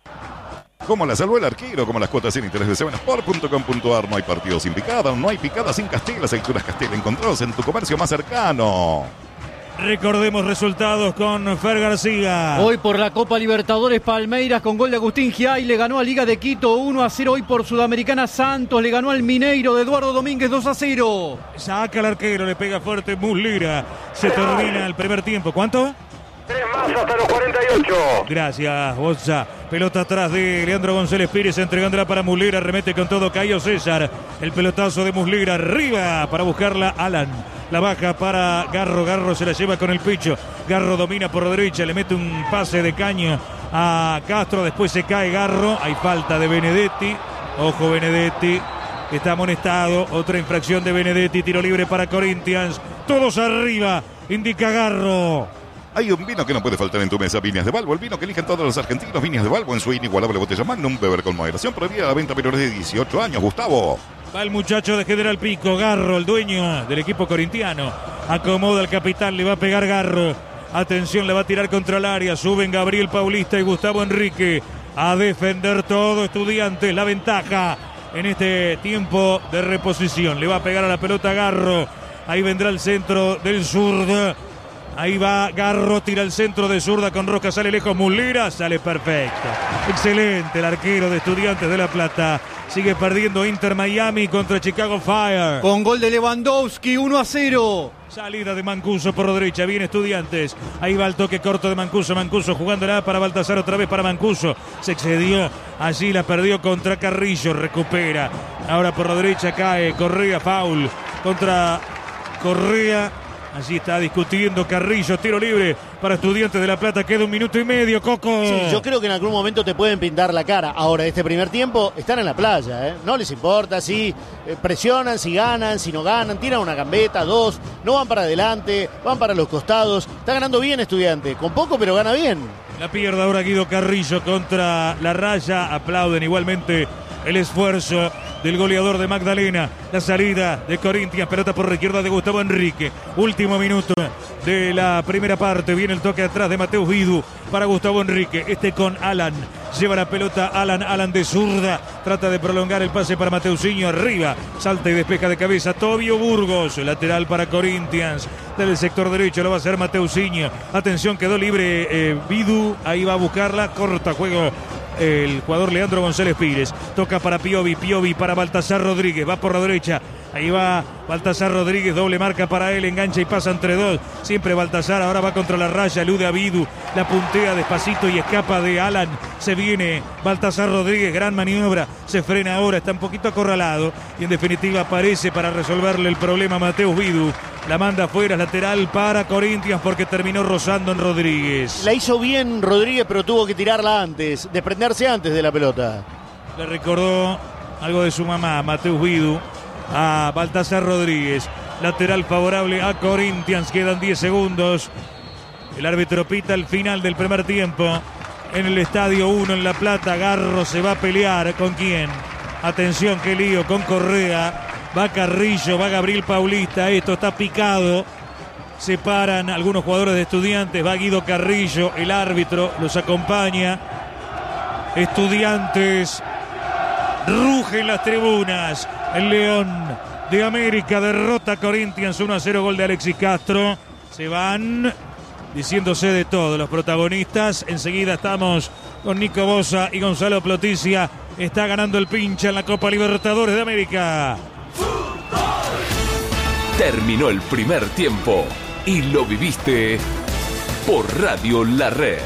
Como la salvó el arquero, como las cuotas sin interés de seven sport punto com punto a r. No hay partido sin picada, no hay picada sin Castel. Aceitunas Castel encontrados en tu comercio más cercano. Recordemos resultados con Fer García. Hoy por la Copa Libertadores, Palmeiras con gol de Agustín Giai le ganó a Liga de Quito uno a cero. Hoy por Sudamericana, Santos le ganó al Mineiro de Eduardo Domínguez dos a cero. Saca el arquero, le pega fuerte Muslera. Se termina el primer tiempo. ¿Cuánto? Tres más hasta los cuarenta y ocho. Gracias, Boza. Pelota atrás de Leandro González Pires, entregándola para Muslera. Remete con todo Cayo César. El pelotazo de Muslera arriba para buscarla Alan. La baja para Garro. Garro se la lleva con el pecho. Garro domina por la derecha. Le mete un pase de caña a Castro. Después se cae Garro. Hay falta de Benedetti. Ojo Benedetti. Está amonestado. Otra infracción de Benedetti. Tiro libre para Corinthians. Todos arriba. Indica Garro. Hay un vino que no puede faltar en tu mesa, Viñas de Balbo, el vino que eligen todos los argentinos. Viñas de Balbo en su inigualable botella Magnum, beber con moderación, prohibida la venta a menores de dieciocho años. Gustavo. Va el muchacho de General Pico, Garro, el dueño del equipo corintiano. Acomoda al capitán, le va a pegar Garro. Atención, le va a tirar contra el área. Suben Gabriel Paulista y Gustavo Enrique a defender todo Estudiantes. La ventaja en este tiempo de reposición. Le va a pegar a la pelota Garro. Ahí vendrá el centro del zurdo. Ahí va Garro, tira el centro de zurda con Roca, sale lejos Muslera, sale perfecto. Excelente el arquero de Estudiantes de La Plata. Sigue perdiendo Inter Miami contra Chicago Fire. Con gol de Lewandowski, uno a cero. Salida de Mancuso por la derecha, viene Estudiantes. Ahí va el toque corto de Mancuso. Mancuso jugándola para Baltasar, otra vez para Mancuso. Se excedió, allí la perdió contra Carrillo, recupera. Ahora por la derecha cae Correa, foul contra Correa. Allí está discutiendo Carrillo, tiro libre para Estudiantes de La Plata, queda un minuto y medio, Coco. Sí, yo creo que en algún momento te pueden pintar la cara. Ahora, este primer tiempo están en la playa, ¿eh? No les importa si eh, presionan, si ganan, si no ganan, tiran una gambeta, dos, no van para adelante, van para los costados. Está ganando bien Estudiantes, con poco pero gana bien. La pierde ahora Guido Carrillo contra la raya, aplauden igualmente el esfuerzo del goleador de Magdalena. La salida de Corinthians, pelota por la izquierda de Gustavo Enrique. Último minuto de la primera parte. Viene el toque atrás de Mateus Vidu para Gustavo Enrique. Este con Alan. Lleva la pelota Alan. Alan de zurda. Trata de prolongar el pase para Mateusinho. Arriba. Salta y despeja de cabeza Tobio Burgos. Lateral para Corinthians. Del sector derecho lo va a hacer Mateusinho. Atención, quedó libre eh, Vidu. Ahí va a buscarla. Corta juego el jugador Leandro González Pires. Toca para Piovi, Piovi para Baltasar Rodríguez. Va por la derecha. Ahí va Baltasar Rodríguez, doble marca para él, engancha y pasa entre dos. Siempre Baltasar, ahora va contra la raya, elude a Vidu, la puntea despacito y escapa de Alan. Se viene Baltasar Rodríguez, gran maniobra, se frena ahora, está un poquito acorralado y en definitiva aparece para resolverle el problema a Mateus Vidu. La manda afuera, lateral para Corinthians porque terminó rozando en Rodríguez. La hizo bien Rodríguez, pero tuvo que tirarla antes, desprenderse antes de la pelota. Le recordó algo de su mamá, Mateus Vidu, a Baltasar Rodríguez. Lateral favorable a Corinthians, quedan diez segundos. El árbitro pita el final del primer tiempo en el Estadio uno en La Plata. Garro se va a pelear, ¿con quién? Atención, qué lío, con Correa. Va Carrillo, va Gabriel Paulista, esto está picado. Se paran algunos jugadores de Estudiantes, va Guido Carrillo, el árbitro los acompaña. Estudiantes, rugen las tribunas. El León de América derrota a Corinthians uno a cero, gol de Alexis Castro. Se van diciéndose de todos los protagonistas. Enseguida estamos con Nico Bosa y Gonzalo Ploticia. Está ganando el pincha en la Copa Libertadores de América. Terminó el primer tiempo y lo viviste por Radio La Red.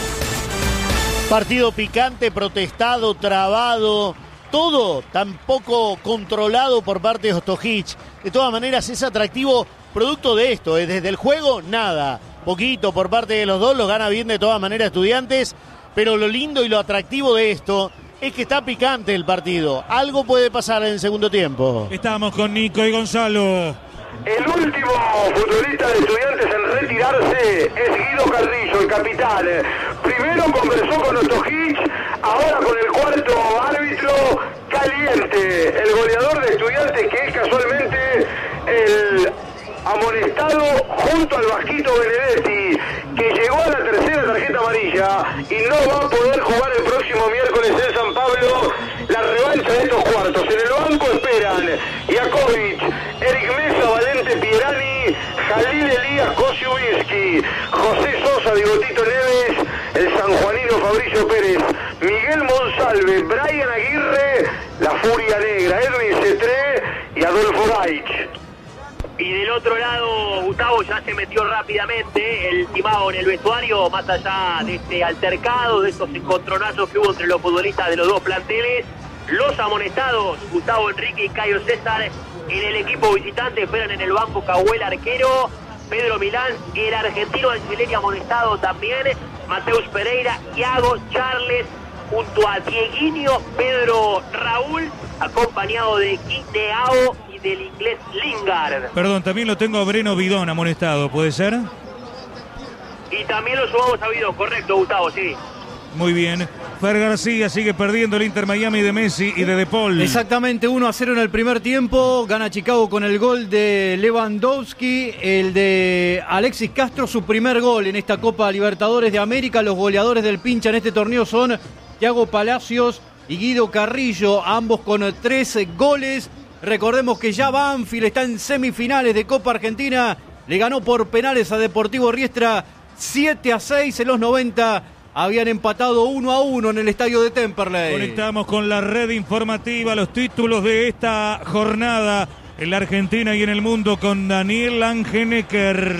Partido picante, protestado, trabado, todo tan poco controlado por parte de Ostojic. De todas maneras es atractivo producto de esto, ¿eh? Desde el juego nada, poquito por parte de los dos, lo gana bien de todas maneras Estudiantes, pero lo lindo y lo atractivo de esto es que está picante el partido. Algo puede pasar en el segundo tiempo. Estamos con Nico y Gonzalo. El último futbolista de Estudiantes en retirarse es Guido Carrillo, el capitán. Primero conversó con Ostojic, ahora con el cuarto árbitro caliente. El goleador de Estudiantes, que es casualmente el amonestado junto al Vasquito Benedetti, que llegó a la tercera tarjeta amarilla y no va a poder jugar el próximo miércoles en San Pablo la revancha de estos cuartos. En el banco esperan Jakovic, Eric Mesa, Valente Pierani, Jalil Elías Kosiubinsky, José Sosa, Digotito Neves, el sanjuanino Fabricio Pérez, Miguel Monsalve, Brian Aguirre, la Furia Negra, Edwin Cetré y Adolfo Gaich. Y del otro lado, Gustavo ya se metió rápidamente el timado en el vestuario, más allá de este altercado, de estos encontronazos que hubo entre los futbolistas de los dos planteles. Los amonestados, Gustavo Enrique y Cayo César, en el equipo visitante esperan en el banco Cahuel, arquero, Pedro Milán, el argentino Angelini amonestado también, Mateus Pereira, Iago, Charles, junto a Dieguinho, Pedro Raúl, acompañado de Guineao y del inglés Lingard. Perdón, también lo tengo a Breno Bidón amonestado, ¿puede ser? Y también lo sumamos a Bidón, correcto, Gustavo, sí. Muy bien. Fer García sigue perdiendo el Inter Miami de Messi y de De Paul. Exactamente, uno a cero en el primer tiempo. Gana Chicago con el gol de Lewandowski. El de Alexis Castro, su primer gol en esta Copa Libertadores de América. Los goleadores del pincha en este torneo son Thiago Palacios y Guido Carrillo, ambos con tres goles. Recordemos que ya Banfield está en semifinales de Copa Argentina. Le ganó por penales a Deportivo Riestra siete a seis en los noventa. Habían empatado uno a uno en el estadio de Temperley. Conectamos con la red informativa, los títulos de esta jornada en la Argentina y en el mundo con Daniel Angenecker.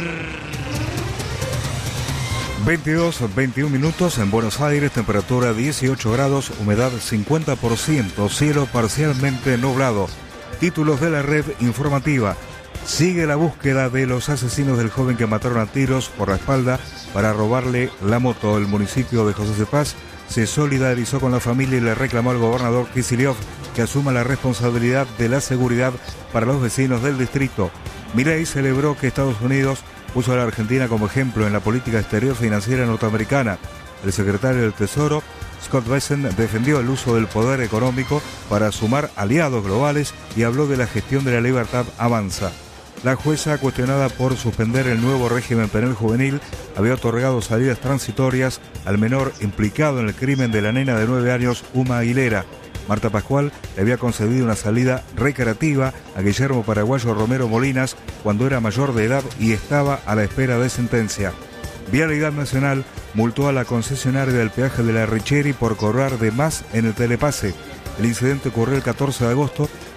veintidós, veintiún minutos en Buenos Aires, temperatura dieciocho grados, humedad cincuenta por ciento, cielo parcialmente nublado. Títulos de la red informativa. Sigue la búsqueda de los asesinos del joven que mataron a tiros por la espalda para robarle la moto. El municipio de José Cepaz se solidarizó con la familia y le reclamó al gobernador Kicillof que asuma la responsabilidad de la seguridad para los vecinos del distrito. Milei celebró que Estados Unidos puso a la Argentina como ejemplo en la política exterior financiera norteamericana. El secretario del Tesoro, Scott Bessent, defendió el uso del poder económico para sumar aliados globales y habló de la gestión de la libertad avanza. La jueza, cuestionada por suspender el nuevo régimen penal juvenil, había otorgado salidas transitorias al menor implicado en el crimen de la nena de nueve años, Uma Aguilera. Marta Pascual le había concedido una salida recreativa a Guillermo Paraguayo Romero Molinas cuando era mayor de edad y estaba a la espera de sentencia. Vialidad Nacional multó a la concesionaria del peaje de la Richeri por cobrar de más en el telepase. El incidente ocurrió el catorce de agosto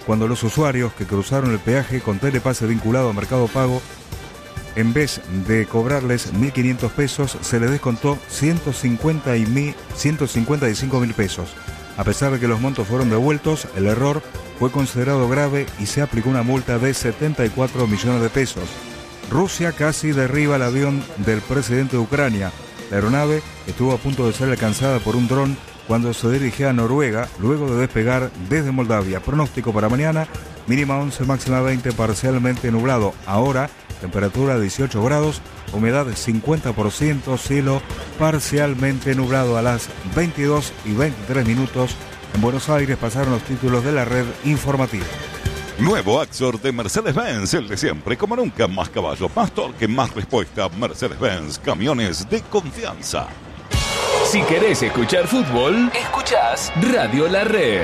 cuando los usuarios que cruzaron el peaje con telepase vinculado a Mercado Pago, en vez de cobrarles mil quinientos pesos, se les descontó ciento cincuenta y cinco mil pesos. A pesar de que los montos fueron devueltos, el error fue considerado grave y se aplicó una multa de setenta y cuatro millones de pesos. Rusia casi derriba el avión del presidente de Ucrania. La aeronave estuvo a punto de ser alcanzada por un dron cuando se dirigía a Noruega, luego de despegar desde Moldavia. Pronóstico para mañana, mínima once, máxima veinte, parcialmente nublado. Ahora, temperatura dieciocho grados, humedad cincuenta por ciento, cielo parcialmente nublado. A las veintidós y veintitrés minutos en Buenos Aires pasaron los títulos de la red informativa. Nuevo Axor de Mercedes-Benz, el de siempre, como nunca, más caballo, más torque, más respuesta. Mercedes-Benz, camiones de confianza. Si querés escuchar fútbol, escuchás Radio La Red.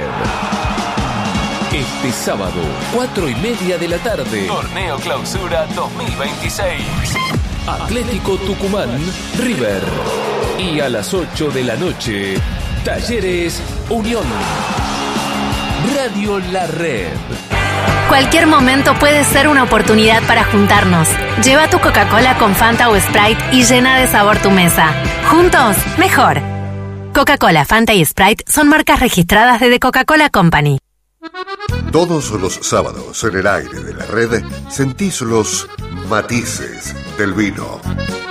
Este sábado, cuatro y media de la tarde, Torneo Clausura dos mil veintiséis. Atlético Tucumán, River. Y a las ocho de la noche, Talleres Unión. Radio La Red. Cualquier momento puede ser una oportunidad para juntarnos. Lleva tu Coca-Cola con Fanta o Sprite y llena de sabor tu mesa. Juntos, mejor. Coca-Cola, Fanta y Sprite son marcas registradas de The Coca-Cola Company. Todos los sábados en el aire de la red sentís los matices del vino.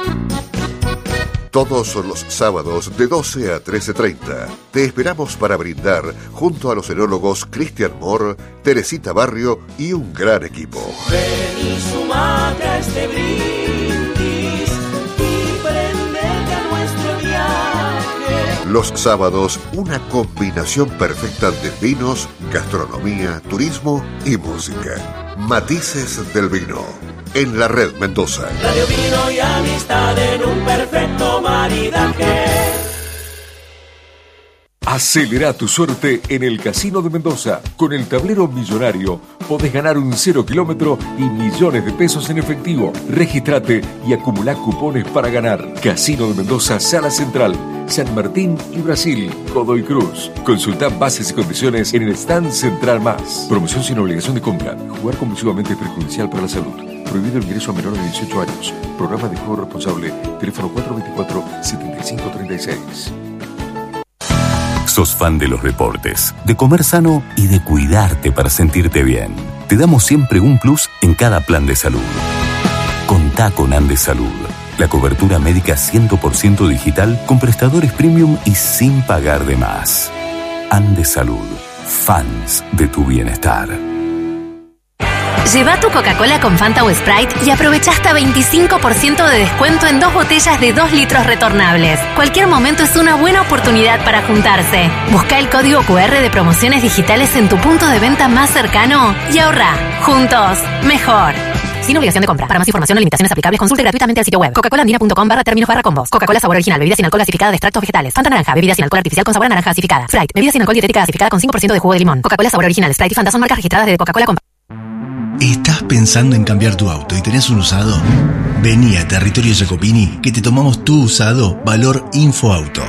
Todos los sábados de doce a trece treinta te esperamos para brindar junto a los enólogos Cristian Moore, Teresita Barrio y un gran equipo. Ven y sumate a este brindis y prendete a nuestro viaje. Los sábados, una combinación perfecta de vinos, gastronomía, turismo y música. Matices del vino. En la red Mendoza. Radio, vino y amistad en un perfecto maridaje. Acelera tu suerte en el Casino de Mendoza. Con el tablero millonario podés ganar un cero kilómetro y millones de pesos en efectivo. Regístrate y acumulá cupones para ganar. Casino de Mendoza, Sala Central, San Martín y Brasil, Godoy Cruz. Consultá bases y condiciones en el stand Central Más. Promoción sin obligación de compra. Jugar compulsivamente es perjudicial para la salud. Prohibido el ingreso a menores de dieciocho años. Programa de juego responsable. Teléfono cuatro dos cuatro, siete cinco tres seis. Sos fan de los deportes, de comer sano y de cuidarte para sentirte bien. Te damos siempre un plus en cada plan de salud. Contá con Andes Salud. La cobertura médica cien por ciento digital con prestadores premium y sin pagar de más. Andes Salud. Fans de tu bienestar. Lleva tu Coca-Cola con Fanta o Sprite y aprovecha hasta veinticinco por ciento de descuento en dos botellas de dos litros retornables. Cualquier momento es una buena oportunidad para juntarse. Busca el código cu erre de promociones digitales en tu punto de venta más cercano y ahorra. Juntos, mejor. Sin obligación de compra. Para más información o limitaciones aplicables, consulte gratuitamente el sitio web coca-cola-andina.com barra términos barra combos. Coca-Cola sabor original, bebida sin alcohol gasificada de extractos vegetales. Fanta naranja, bebida sin alcohol artificial con sabor a naranja gasificada. Sprite, bebida sin alcohol dietética gasificada con cinco por ciento de jugo de limón. Coca-Cola sabor original, Sprite y Fanta son marcas registradas de Coca-Cola Company. ¿Estás pensando en cambiar tu auto y tenés un usado? Vení a Territorio Jacopini que te tomamos tu usado valor Infoauto.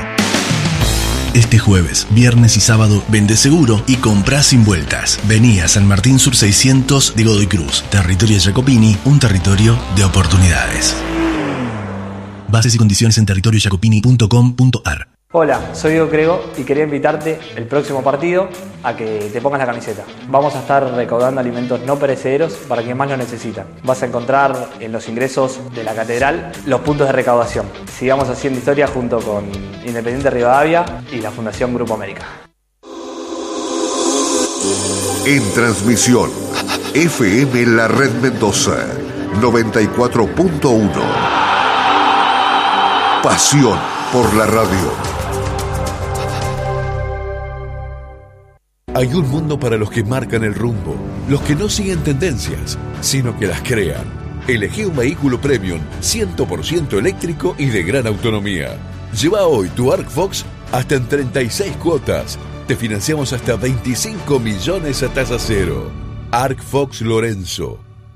Este jueves, viernes y sábado, vende seguro y comprá sin vueltas. Vení a San Martín Sur seiscientos de Godoy Cruz. Territorio Jacopini, un territorio de oportunidades. Bases y condiciones en territorio jacopini punto com punto ar. Hola, soy Diego Crego y quería invitarte el próximo partido a que te pongas la camiseta. Vamos a estar recaudando alimentos no perecederos para quienes más lo necesitan. Vas a encontrar en los ingresos de la catedral los puntos de recaudación. Sigamos haciendo historia junto con Independiente Rivadavia y la Fundación Grupo América. En transmisión, F M La Red Mendoza, noventa y cuatro punto uno. Pasión por la radio. Hay un mundo para los que marcan el rumbo, los que no siguen tendencias, sino que las crean. Elegí un vehículo premium cien por ciento eléctrico y de gran autonomía. Lleva hoy tu Arcfox hasta en treinta y seis cuotas. Te financiamos hasta veinticinco millones a tasa cero. Arcfox Lorenzo.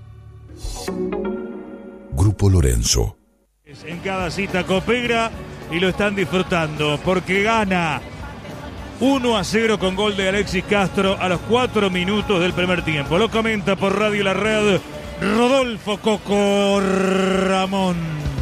Grupo Lorenzo. En cada cita Copegra y lo están disfrutando porque gana uno a cero con gol de Alexis Castro a los cuatro minutos del primer tiempo. Lo comenta por Radio La Red Rodolfo Coco Ramón.